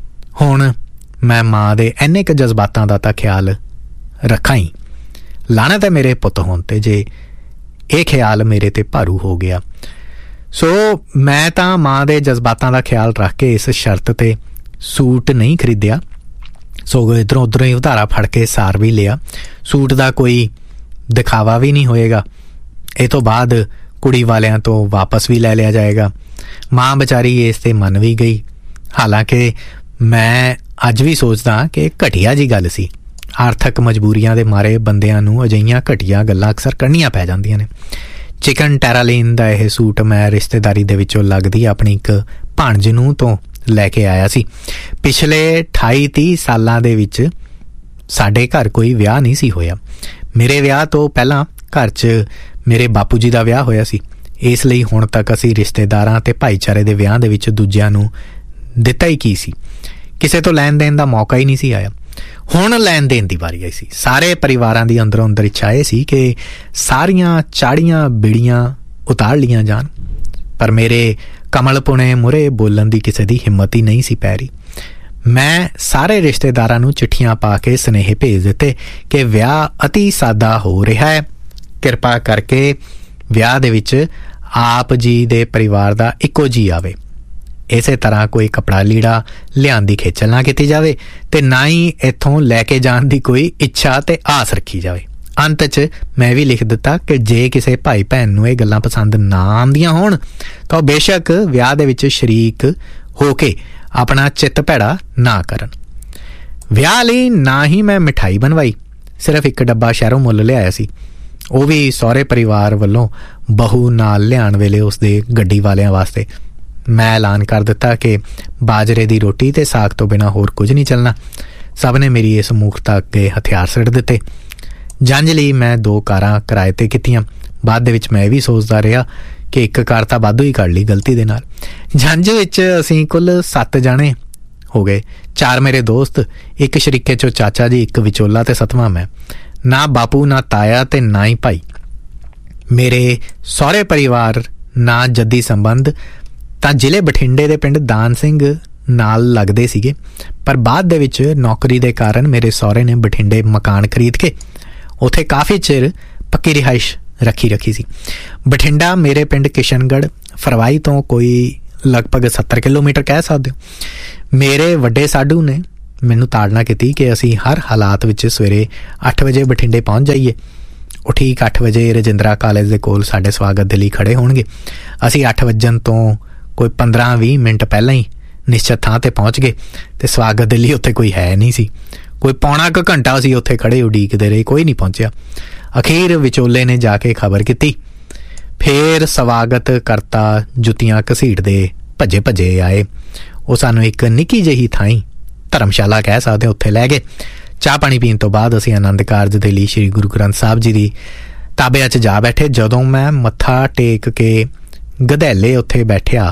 ਹੁਣ ਮੈਂ ਮਾਂ ਦੇ ਇੰਨੇ ਕੁ ਜਜ਼ਬਾਤਾਂ ਦਾ ਤਾਂ ਖਿਆਲ ਰੱਖਾਂ ਹੀ, ਲਾਹਨਤ ਹੈ ਮੇਰੇ ਪੁੱਤ ਹੋਣ 'ਤੇ ਜੇ ਇਹ ਖਿਆਲ ਮੇਰੇ 'ਤੇ ਭਾਰੂ ਹੋ ਗਿਆ। ਸੋ ਮੈਂ ਤਾਂ ਮਾਂ ਦੇ ਜਜ਼ਬਾਤਾਂ ਦਾ ਖਿਆਲ ਰੱਖ ਕੇ ਇਸ ਸ਼ਰਤ 'ਤੇ ਸੂਟ ਨਹੀਂ ਖਰੀਦਿਆ, ਸਗੋਂ ਇੱਧਰੋਂ ਉੱਧਰੋਂ ਹੀ ਉਧਾਰਾ ਫੜ ਕੇ ਸਾਰ ਵੀ ਲਿਆ। ਸੂਟ ਦਾ ਕੋਈ ਦਿਖਾਵਾ ਵੀ ਨਹੀਂ ਹੋਏਗਾ, ਇਹ ਤੋਂ ਬਾਅਦ ਕੁੜੀ ਵਾਲਿਆਂ ਤੋਂ ਵਾਪਸ ਵੀ ਲੈ ਲਿਆ ਜਾਏਗਾ। ਮਾਂ ਵਿਚਾਰੀ ਇਸ 'ਤੇ ਮੰਨ ਵੀ ਗਈ। ਹਾਲਾਂਕਿ ਮੈਂ ਅੱਜ ਵੀ ਸੋਚਦਾ ਕਿ ਘਟੀਆ ਜਿਹੀ ਗੱਲ ਸੀ। ਆਰਥਿਕ ਮਜਬੂਰੀਆਂ ਦੇ ਮਾਰੇ ਬੰਦਿਆਂ ਨੂੰ ਅਜਿਹੀਆਂ ਘਟੀਆ ਗੱਲਾਂ ਅਕਸਰ ਕਰਨੀਆਂ ਪੈ ਜਾਂਦੀਆਂ ਨੇ। ਚਿਕਨ ਟੈਰਾਲੀਨ ਦਾ ਇਹ ਸੂਟ ਮੈਂ ਰਿਸ਼ਤੇਦਾਰੀ ਦੇ ਵਿੱਚੋਂ ਲੱਗਦੀ ਆਪਣੀ ਇੱਕ ਭਾਣਜ ਨੂੰ ਤੋਂ ਲੈ ਕੇ ਆਇਆ ਸੀ। ਪਿਛਲੇ ਅਠਾਈ ਤੀਹ ਸਾਲਾਂ ਦੇ ਵਿੱਚ ਸਾਡੇ ਘਰ ਕੋਈ ਵਿਆਹ ਨਹੀਂ ਸੀ ਹੋਇਆ। ਮੇਰੇ ਵਿਆਹ ਤੋਂ ਪਹਿਲਾਂ ਘਰ 'ਚ ਮੇਰੇ ਬਾਪੂ ਜੀ ਦਾ ਵਿਆਹ ਹੋਇਆ ਸੀ, ਇਸ ਲਈ ਹੁਣ ਤੱਕ ਅਸੀਂ ਰਿਸ਼ਤੇਦਾਰਾਂ ਅਤੇ ਭਾਈਚਾਰੇ ਦੇ ਵਿਆਹ ਦੇ ਵਿੱਚ ਦੂਜਿਆਂ ਨੂੰ ਦਿੱਤਾ ਹੀ ਕੀ ਸੀ, ਕਿਸੇ ਤੋਂ ਲੈਣ ਦੇਣ ਦਾ ਮੌਕਾ ਹੀ ਨਹੀਂ ਸੀ ਆਇਆ। ਹੁਣ ਲੈਣ ਦੇਣ ਦੀ ਵਾਰੀ ਆਈ ਸੀ। ਸਾਰੇ ਪਰਿਵਾਰਾਂ ਦੀ ਅੰਦਰੋਂ ਅੰਦਰ ਇੱਛਾ ਇਹ ਸੀ ਕਿ ਸਾਰੀਆਂ ਚਾੜੀਆਂ ਬੀੜੀਆਂ ਉਤਾਰ ਲੀਆਂ ਜਾਣ, ਪਰ ਮੇਰੇ ਕਮਲ ਪੁਣੇ ਮੂਹਰੇ ਬੋਲਣ ਦੀ ਕਿਸੇ ਦੀ ਹਿੰਮਤ ਹੀ ਨਹੀਂ ਸੀ ਪੈ ਰਹੀ। ਮੈਂ ਸਾਰੇ ਰਿਸ਼ਤੇਦਾਰਾਂ ਨੂੰ ਚਿੱਠੀਆਂ ਪਾ ਕੇ ਸੁਨੇਹੇ ਭੇਜ ਦਿੱਤੇ ਕਿ ਵਿਆਹ ਅਤੀ ਸਾਦਾ ਹੋ ਰਿਹਾ ਹੈ, ਕਿਰਪਾ ਕਰਕੇ ਵਿਆਹ ਦੇ ਵਿੱਚ ਆਪ ਜੀ ਦੇ ਪਰਿਵਾਰ ਦਾ ਇੱਕੋ ਜੀ ਆਵੇ। ਇਸੇ ਤਰ੍ਹਾਂ ਕੋਈ ਕੱਪੜਾ ਲੀੜਾ ਲਿਆਉਣ ਦੀ ਖੇਚਲ ਨਾ ਕੀਤੀ ਜਾਵੇ ਅਤੇ ਨਾ ਹੀ ਇੱਥੋਂ ਲੈ ਕੇ ਜਾਣ ਦੀ ਕੋਈ ਇੱਛਾ ਅਤੇ ਆਸ ਰੱਖੀ ਜਾਵੇ। ਅੰਤ 'ਚ ਮੈਂ ਵੀ ਲਿਖ ਦਿੱਤਾ ਕਿ ਜੇ ਕਿਸੇ ਭਾਈ ਭੈਣ ਨੂੰ ਇਹ ਗੱਲਾਂ ਪਸੰਦ ਨਾ ਆਉਂਦੀਆਂ ਹੋਣ ਤਾਂ ਉਹ ਬੇਸ਼ੱਕ ਵਿਆਹ ਦੇ ਵਿੱਚ ਸ਼ਰੀਕ ਹੋ ਕੇ ਆਪਣਾ ਚਿੱਤ ਭੈੜਾ ਨਾ ਕਰਨ। ਵਿਆਹ ਲਈ ਨਾ ਹੀ ਮੈਂ ਮਿਠਾਈ ਬਣਵਾਈ, ਸਿਰਫ ਇੱਕ ਡੱਬਾ ਸ਼ਹਿਰੋਂ ਮੁੱਲ ਲਿਆਇਆ ਸੀ, ਉਹ ਵੀ ਸਹੁਰੇ ਪਰਿਵਾਰ ਵੱਲੋਂ ਬਹੂ ਨਾਲ ਲਿਆਉਣ ਵੇਲੇ ਉਸਦੇ ਗੱਡੀ ਵਾਲਿਆਂ ਵਾਸਤੇ। ਮੈਂ ਐਲਾਨ ਕਰ ਦਿੱਤਾ ਕਿ ਬਾਜਰੇ ਦੀ ਰੋਟੀ ਅਤੇ ਸਾਗ ਤੋਂ ਬਿਨਾਂ ਹੋਰ ਕੁਝ ਨਹੀਂ ਚੱਲਣਾ। ਸਭ ਨੇ ਮੇਰੀ ਇਸ ਮੂਰਖਤਾ ਅੱਗੇ ਹਥਿਆਰ ਸਿੱਟ ਦਿੱਤੇ। ਜੰਝ ਲਈ ਮੈਂ ਦੋ ਕਾਰਾਂ ਕਿਰਾਏ 'ਤੇ ਕੀਤੀਆਂ। ਬਾਅਦ ਦੇ ਵਿੱਚ ਮੈਂ ਇਹ ਵੀ ਸੋਚਦਾ ਰਿਹਾ ਕਿ ਇੱਕ ਕਾਰ ਤਾਂ ਵਾਧੂ ਹੀ ਕੱਢ ਲਈ ਗਲਤੀ ਦੇ ਨਾਲ। ਜੰਝ ਵਿੱਚ ਅਸੀਂ ਕੁੱਲ ਸੱਤ ਜਾਣੇ ਹੋ ਗਏ, ਚਾਰ ਮੇਰੇ ਦੋਸਤ, ਇੱਕ ਸ਼ਰੀਕੇ 'ਚੋਂ ਚਾਚਾ ਜੀ, ਇੱਕ ਵਿਚੋਲਾ ਅਤੇ ਸੱਤਵਾਂ ਮੈਂ। ਨਾ ਬਾਪੂ, ਨਾ ਤਾਇਆ ਅਤੇ ਨਾ ਹੀ ਭਾਈ। ਮੇਰੇ ਸਹੁਰੇ ਪਰਿਵਾਰ ਨਾ ਜੱਦੀ ਸੰਬੰਧ ਤਾਂ ਜ਼ਿਲ੍ਹੇ ਬਠਿੰਡੇ ਦੇ ਪਿੰਡ ਦਾਨ ਸਿੰਘ ਨਾਲ ਲੱਗਦੇ ਸੀਗੇ, ਪਰ ਬਾਅਦ ਦੇ ਵਿੱਚ ਨੌਕਰੀ ਦੇ ਕਾਰਨ ਮੇਰੇ ਸਹੁਰੇ ਨੇ ਬਠਿੰਡੇ ਮਕਾਨ ਖਰੀਦ ਕੇ ਉੱਥੇ ਕਾਫੀ ਚਿਰ ਪੱਕੀ ਰਿਹਾਇਸ਼ ਰੱਖੀ ਰੱਖੀ ਸੀ। ਬਠਿੰਡਾ ਮੇਰੇ ਪਿੰਡ ਕਿਸ਼ਨਗੜ੍ਹ ਫਰਵਾਈ ਤੋਂ ਕੋਈ ਲਗਭਗ ਸੱਤਰ ਕਿਲੋਮੀਟਰ ਕਹਿ ਸਕਦੇ ਹੋ। ਮੇਰੇ ਵੱਡੇ ਸਾਡੂ ਨੇ ਮੈਨੂੰ ਤਾੜਨਾ ਕੀਤੀ ਕਿ ਅਸੀਂ ਹਰ ਹਾਲਾਤ ਵਿੱਚ ਸਵੇਰੇ ਅੱਠ ਵਜੇ ਬਠਿੰਡੇ ਪਹੁੰਚ ਜਾਈਏ। ਉਹ ਠੀਕ ਅੱਠ ਵਜੇ ਰਜਿੰਦਰਾ ਕਾਲਜ ਦੇ ਕੋਲ ਸਾਡੇ ਸਵਾਗਤ ਦੇ ਲਈ ਖੜ੍ਹੇ ਹੋਣਗੇ। ਅਸੀਂ ਅੱਠ ਵੱਜਣ ਤੋਂ ਕੋਈ ਪੰਦਰਾਂ ਵੀਹ ਮਿੰਟ ਪਹਿਲਾਂ ਹੀ ਨਿਸ਼ਚਿਤ ਥਾਂ 'ਤੇ ਪਹੁੰਚ ਗਏ ਅਤੇ ਸਵਾਗਤ ਦੇ ਲਈ ਉੱਥੇ ਕੋਈ ਹੈ ਨਹੀਂ ਸੀ। ਕੋਈ ਪੌਣਾ ਕੁ ਘੰਟਾ ਅਸੀਂ ਉੱਥੇ ਖੜ੍ਹੇ ਉਡੀਕਦੇ ਰਹੇ, ਕੋਈ ਨਹੀਂ ਪਹੁੰਚਿਆ। ਅਖੀਰ ਵਿਚੋਲੇ ਨੇ ਜਾ ਕੇ ਖਬਰ ਕੀਤੀ। ਫਿਰ ਸਵਾਗਤ ਕਰਤਾ ਜੁੱਤੀਆਂ ਘਸੀਟਦੇ ਭੱਜੇ ਭੱਜੇ ਆਏ। ਉਹ ਸਾਨੂੰ ਇੱਕ ਨਿੱਕੀ ਜਿਹੀ ਥਾਈਂ, ਧਰਮਸ਼ਾਲਾ ਕਹਿ ਸਕਦੇ, ਉੱਥੇ ਲੈ ਗਏ। ਚਾਹ ਪਾਣੀ ਪੀਣ ਤੋਂ ਬਾਅਦ ਅਸੀਂ ਆਨੰਦ ਕਾਰਜ ਦੇ ਲਈ ਸ਼੍ਰੀ ਗੁਰੂ ਗ੍ਰੰਥ ਸਾਹਿਬ ਜੀ ਦੀ ਤਾਬਿਆਂ 'ਚ ਜਾ ਬੈਠੇ। ਜਦੋਂ ਮੈਂ ਮੱਥਾ ਟੇਕ ਕੇ ਗਧੈਲੇ ਉੱਥੇ ਬੈਠਿਆ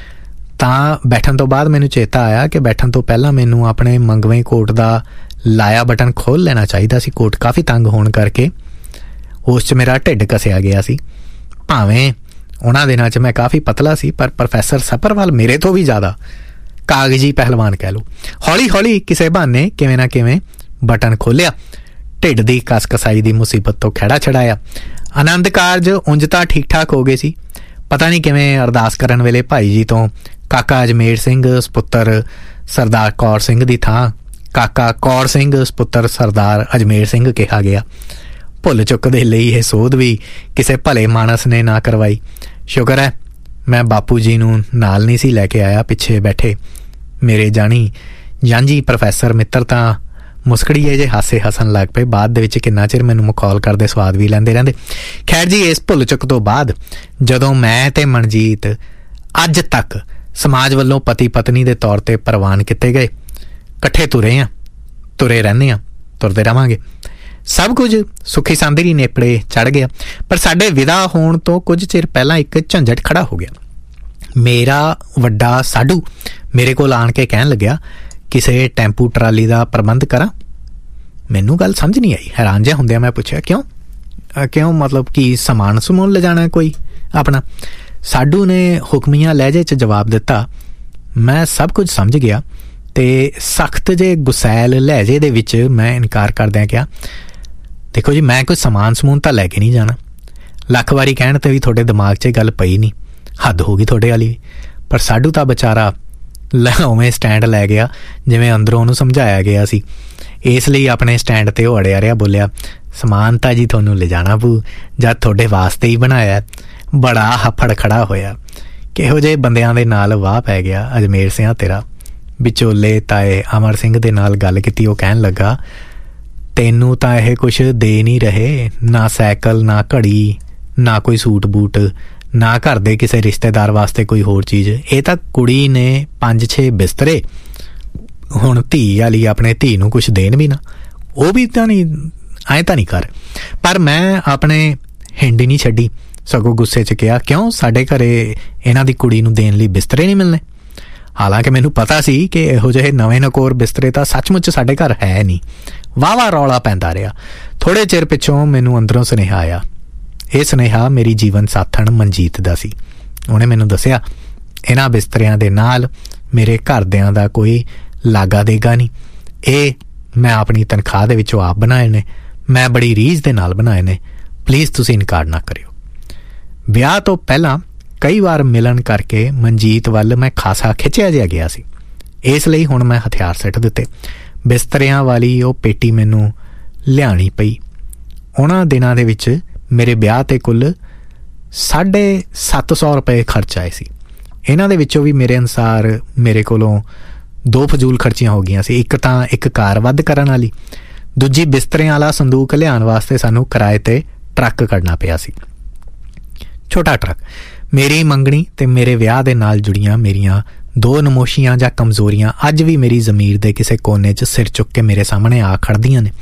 ਤਾਂ ਬੈਠਣ ਤੋਂ ਬਾਅਦ ਮੈਨੂੰ ਚੇਤਾ ਆਇਆ ਕਿ ਬੈਠਣ ਤੋਂ ਪਹਿਲਾਂ ਮੈਨੂੰ ਆਪਣੇ ਮੰਗਵੇਂ ਕੋਟ ਦਾ ਲਾਇਆ ਬਟਨ ਖੋਲ੍ਹ ਲੈਣਾ ਚਾਹੀਦਾ ਸੀ। ਕੋਟ ਕਾਫੀ ਤੰਗ ਹੋਣ ਕਰਕੇ ਉਸ 'ਚ ਮੇਰਾ ਢਿੱਡ ਕੱਸਿਆ ਗਿਆ ਸੀ। ਭਾਵੇਂ ਉਹਨਾਂ ਦਿਨਾਂ 'ਚ ਮੈਂ ਕਾਫੀ ਪਤਲਾ ਸੀ, ਪਰ ਪ੍ਰੋਫੈਸਰ ਸੱਭਰਵਾਲ ਮੇਰੇ ਤੋਂ ਵੀ ਜ਼ਿਆਦਾ ਕਾਗਜ਼ੀ ਪਹਿਲਵਾਨ ਕਹਿ ਲਓ। ਹੌਲੀ ਹੌਲੀ ਕਿਸੇ ਬਹਾਨੇ ਕਿਵੇਂ ਨਾ ਕਿਵੇਂ ਬਟਨ ਖੋਲ੍ਹਿਆ, ਢਿੱਡ ਦੀ ਕਸਕਸਾਈ ਦੀ ਮੁਸੀਬਤ ਤੋਂ ਖਹਿੜਾ ਛਡਾਇਆ। ਆਨੰਦ ਕਾਰਜ ਉਂਝ ਤਾਂ ਠੀਕ ਠਾਕ ਹੋ ਗਏ ਸੀ। ਪਤਾ ਨਹੀਂ ਕਿਵੇਂ ਅਰਦਾਸ ਕਰਨ ਵੇਲੇ ਭਾਈ ਜੀ ਤੋਂ ਕਾਕਾ ਅਜਮੇਰ ਸਿੰਘ ਸਪੁੱਤਰ ਸਰਦਾਰ ਕੌਰ ਸਿੰਘ ਦੀ ਥਾਂ ਕਾਕਾ ਕੌਰ ਸਿੰਘ ਸਪੁੱਤਰ ਸਰਦਾਰ ਅਜਮੇਰ ਸਿੰਘ ਕਿਹਾ ਗਿਆ। ਭੁੱਲ ਚੁੱਕ ਦੇ ਲਈ ਇਹ ਸੋਧ ਵੀ ਕਿਸੇ ਭਲੇ ਮਾਨਸ ਨੇ ਨਾ ਕਰਵਾਈ। ਸ਼ੁਕਰ ਹੈ ਮੈਂ ਬਾਪੂ ਜੀ ਨੂੰ ਨਾਲ ਨਹੀਂ ਸੀ ਲੈ ਕੇ ਆਇਆ। ਪਿੱਛੇ ਬੈਠੇ ਮੇਰੇ ਜਾਣੀ ਜਾਂਝੀ ਪ੍ਰੋਫੈਸਰ ਮਿੱਤਰ ਤਾਂ ਮੁਸਕੜੀਏ ਜੇ ਹਾਸੇ ਹੱਸਣ ਲੱਗ ਪਏ। ਬਾਅਦ ਦੇ ਵਿੱਚ ਕਿੰਨਾ ਚਿਰ ਮੈਨੂੰ ਮਖੌਲ ਕਰਦੇ ਸਵਾਦ ਵੀ ਲੈਂਦੇ ਰਹਿੰਦੇ। ਖੈਰ ਜੀ, ਇਸ ਭੁੱਲ ਚੁੱਕ ਤੋਂ ਬਾਅਦ ਜਦੋਂ ਮੈਂ ਤੇ ਮਨਜੀਤ ਅੱਜ ਤੱਕ ਸਮਾਜ ਵੱਲੋਂ ਪਤੀ ਪਤਨੀ ਦੇ ਤੌਰ 'ਤੇ ਪ੍ਰਵਾਨ ਕੀਤੇ ਗਏ, ਇਕੱਠੇ ਤੁਰੇ ਹਾਂ, ਤੁਰੇ ਰਹਿੰਦੇ ਹਾਂ, ਤੁਰਦੇ ਰਹਾਂਗੇ। ਸਭ ਕੁਝ ਸੁਖੀ ਸਾਂਦਰੀ ਨੇਪੜੇ ਚੜ੍ਹ ਗਿਆ। ਪਰ ਸਾਡੇ ਵਿਦਾ ਹੋਣ ਤੋਂ ਕੁਝ ਚਿਰ ਪਹਿਲਾਂ ਇੱਕ ਝੰਜਟ ਖੜਾ ਹੋ ਗਿਆ। ਮੇਰਾ ਵੱਡਾ ਸਾਡੂ ਮੇਰੇ ਕੋਲ ਆਣ ਕੇ ਕਹਿਣ ਲੱਗਿਆ, ਕਿਸੇ ਟੈਂਪੂ ਟਰਾਲੀ ਦਾ ਪ੍ਰਬੰਧ ਕਰਾਂ। ਮੈਨੂੰ ਗੱਲ ਸਮਝ ਨਹੀਂ ਆਈ। ਹੈਰਾਨ ਜਿਹਾ ਹੁੰਦਿਆਂ ਮੈਂ ਪੁੱਛਿਆ, ਕਿਉਂ ਕਿਉਂ ਮਤਲਬ ਕਿ ਸਮਾਨ ਸਮੂਨ ਲਿਜਾਣਾ ਕੋਈ ਆਪਣਾ? ਸਾਡੂ ਨੇ ਹੁਕਮੀਆਂ ਲਹਿਜੇ 'ਚ ਜਵਾਬ ਦਿੱਤਾ। ਮੈਂ ਸਭ ਕੁਝ ਸਮਝ ਗਿਆ ਅਤੇ ਸਖਤ ਜੇ ਗੁਸੈਲ ਲਹਿਜੇ ਦੇ ਵਿੱਚ ਮੈਂ ਇਨਕਾਰ ਕਰਦਿਆਂ ਕਿਹਾ, ਦੇਖੋ ਜੀ, ਮੈਂ ਕੋਈ ਸਮਾਨ ਸਮੂਨ ਤਾਂ ਲੈ ਕੇ ਨਹੀਂ ਜਾਣਾ। ਲੱਖ ਵਾਰੀ ਕਹਿਣ 'ਤੇ ਵੀ ਤੁਹਾਡੇ ਦਿਮਾਗ 'ਚ ਗੱਲ ਪਈ ਨਹੀਂ, ਹੱਦ ਹੋ ਗਈ ਤੁਹਾਡੇ ਵਾਲੀ। ਪਰ ਸਾਡੂ ਤਾਂ ਵਿਚਾਰਾ ਲੈ ਉਵੇਂ ਸਟੈਂਡ ਲੈ ਗਿਆ ਜਿਵੇਂ ਅੰਦਰੋਂ ਉਹਨੂੰ ਸਮਝਾਇਆ ਗਿਆ ਸੀ। ਇਸ ਲਈ ਆਪਣੇ ਸਟੈਂਡ 'ਤੇ ਉਹ ਅੜਿਆ ਰਿਹਾ, ਬੋਲਿਆ, ਸਮਾਨ ਤਾਂ ਜੀ ਤੁਹਾਨੂੰ ਲਿਜਾਣਾ ਪਊ, ਜਦ ਤੁਹਾਡੇ ਵਾਸਤੇ ਹੀ ਬਣਾਇਆ। ਬੜਾ ਹੱਫੜ ਖੜਾ ਹੋਇਆ। ਕਿਹੋ ਜਿਹੇ ਬੰਦਿਆਂ ਦੇ ਨਾਲ ਵਾਹ ਪੈ ਗਿਆ ਅਜਮੇਰ ਸਿਆਂ ਤੇਰਾ। ਵਿਚੋਲੇ ਤਾਏ ਅਮਰ ਸਿੰਘ ਦੇ ਨਾਲ ਗੱਲ ਕੀਤੀ। ਉਹ ਕਹਿਣ ਲੱਗਾ, ਤੈਨੂੰ ਤਾਂ ਇਹ ਕੁਛ ਦੇ ਨਹੀਂ ਰਹੇ, ਨਾ ਸਾਈਕਲ, ਨਾ ਘੜੀ, ਨਾ ਕੋਈ ਸੂਟ ਬੂਟ, ਨਾ ਘਰ ਦੇ ਕਿਸੇ ਰਿਸ਼ਤੇਦਾਰ ਵਾਸਤੇ ਕੋਈ ਹੋਰ ਚੀਜ਼। ਇਹ ਤਾਂ ਕੁੜੀ ਨੇ ਪੰਜ ਛੇ ਬਿਸਤਰੇ, ਹੁਣ ਧੀ ਵਾਲੀ ਆਪਣੇ ਧੀ ਨੂੰ ਕੁਛ ਦੇਣ ਵੀ ਨਾ, ਉਹ ਵੀ ਤਾਂ ਨਹੀਂ, ਐਂ ਤਾਂ ਨਹੀਂ ਕਰ। ਪਰ ਮੈਂ ਆਪਣੇ ਹਿੰਡ ਨਹੀਂ ਛੱਡੀ, ਸਗੋਂ ਗੁੱਸੇ 'ਚ ਕਿਹਾ, ਕਿਉਂ ਸਾਡੇ ਘਰੇ ਇਹਨਾਂ ਦੀ ਕੁੜੀ ਨੂੰ ਦੇਣ ਲਈ ਬਿਸਤਰੇ ਨਹੀਂ ਮਿਲਣੇ? ਹਾਲਾਂਕਿ ਮੈਨੂੰ ਪਤਾ ਸੀ ਕਿ ਇਹੋ ਜਿਹੇ ਨਵੇਂ ਨਕੋਰ ਬਿਸਤਰੇ ਤਾਂ ਸੱਚਮੁੱਚ ਸਾਡੇ ਘਰ ਹੈ ਨਹੀਂ। ਵਾਹ ਵਾਹ ਰੌਲਾ ਪੈਂਦਾ ਰਿਹਾ। ਥੋੜ੍ਹੇ ਚਿਰ ਪਿੱਛੋਂ ਮੈਨੂੰ ਅੰਦਰੋਂ ਸੁਨੇਹਾ ਆਇਆ। ਇਹ ਸੁਨੇਹਾ ਮੇਰੀ ਜੀਵਨ ਸਾਥਣ ਮਨਜੀਤ ਦਾ ਸੀ। ਉਹਨੇ ਮੈਨੂੰ ਦੱਸਿਆ, ਇਹਨਾਂ ਬਿਸਤਰਿਆਂ ਦੇ ਨਾਲ ਮੇਰੇ ਘਰਦਿਆਂ ਦਾ ਕੋਈ ਲਾਗਾ ਦੇਗਾ ਨਹੀਂ। ਇਹ ਮੈਂ ਆਪਣੀ ਤਨਖਾਹ ਦੇ ਵਿੱਚੋਂ ਆਪ ਬਣਾਏ ਨੇ, ਮੈਂ ਬੜੀ ਰੀਝ ਦੇ ਨਾਲ ਬਣਾਏ ਨੇ। ਪਲੀਜ਼ ਤੁਸੀਂ ਇਨਕਾਰ ਨਾ ਕਰਿਓ। ਵਿਆਹ ਤੋਂ ਪਹਿਲਾਂ ਕਈ ਵਾਰ ਮਿਲਣ ਕਰਕੇ ਮਨਜੀਤ ਵੱਲ ਮੈਂ ਖਾਸਾ ਖਿੱਚਿਆ ਜਿਹਾ ਗਿਆ ਸੀ। ਇਸ ਲਈ ਹੁਣ ਮੈਂ ਹਥਿਆਰ ਸਿੱਟ ਦਿੱਤੇ। ਬਿਸਤਰਿਆਂ ਵਾਲੀ ਉਹ ਪੇਟੀ ਮੈਨੂੰ ਲਿਆਉਣੀ ਪਈ। ਉਹਨਾਂ ਦਿਨਾਂ ਦੇ ਵਿੱਚ ਮੇਰੇ ਵਿਆਹ 'ਤੇ ਕੁੱਲ ਸਾਢੇ ਸੱਤ ਸੌ ਰੁਪਏ ਖਰਚ ਆਏ ਸੀ। ਇਹਨਾਂ ਦੇ ਵਿੱਚੋਂ ਵੀ ਮੇਰੇ ਅਨੁਸਾਰ ਮੇਰੇ ਕੋਲੋਂ ਦੋ ਫਜ਼ੂਲ ਖਰਚੀਆਂ ਹੋ ਗਈਆਂ ਸੀ। ਇੱਕ ਤਾਂ ਇੱਕ ਕਾਰ ਵੱਧ ਕਰਨ ਵਾਲੀ, ਦੂਜੀ ਬਿਸਤਰਿਆਂ ਵਾਲਾ ਸੰਦੂਕ ਲਿਆਉਣ ਵਾਸਤੇ ਸਾਨੂੰ ਕਿਰਾਏ 'ਤੇ ਟਰੱਕ ਕੱਢਣਾ ਪਿਆ ਸੀ, ਛੋਟਾ ਟਰੱਕ। ਮੇਰੀ ਮੰਗਣੀ ਅਤੇ ਮੇਰੇ ਵਿਆਹ ਦੇ ਨਾਲ ਜੁੜੀਆਂ ਮੇਰੀਆਂ ਦੋ ਨਮੋਸ਼ੀਆਂ ਜਾਂ ਕਮਜ਼ੋਰੀਆਂ ਅੱਜ ਵੀ ਮੇਰੀ ਜ਼ਮੀਰ ਦੇ ਕਿਸੇ ਕੋਨੇ 'ਚ ਸਿਰ ਚੁੱਕ ਕੇ ਮੇਰੇ ਸਾਹਮਣੇ ਆ ਖੜ੍ਹਦੀਆਂ ਨੇ।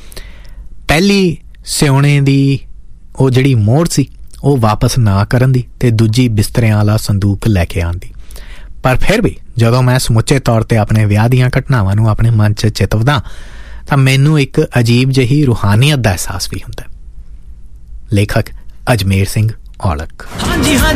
ਪਹਿਲੀ ਸਿਉਣੇ ਦੀ ਉਹ ਜਿਹੜੀ ਮੋਹਰ ਸੀ, ਉਹ ਵਾਪਸ ਨਾ ਕਰਨ ਦੀ, ਅਤੇ ਦੂਜੀ ਬਿਸਤਰਿਆਂ ਵਾਲਾ ਸੰਦੂਕ ਲੈ ਕੇ ਆਉਣ ਦੀ। ਪਰ ਫਿਰ ਵੀ ਜਦੋਂ ਮੈਂ ਸਮੁੱਚੇ ਤੌਰ 'ਤੇ ਆਪਣੇ ਵਿਆਹ ਦੀਆਂ ਘਟਨਾਵਾਂ ਨੂੰ ਆਪਣੇ ਮਨ 'ਚ ਚਿਤਵਦਾ ਤਾਂ ਮੈਨੂੰ ਇੱਕ ਅਜੀਬ ਜਿਹੀ ਰੂਹਾਨੀਅਤ ਦਾ ਅਹਿਸਾਸ ਵੀ ਹੁੰਦਾ। ਲੇਖਕ ਅਜਮੇਰ ਸਿੰਘ ਔਲਖ।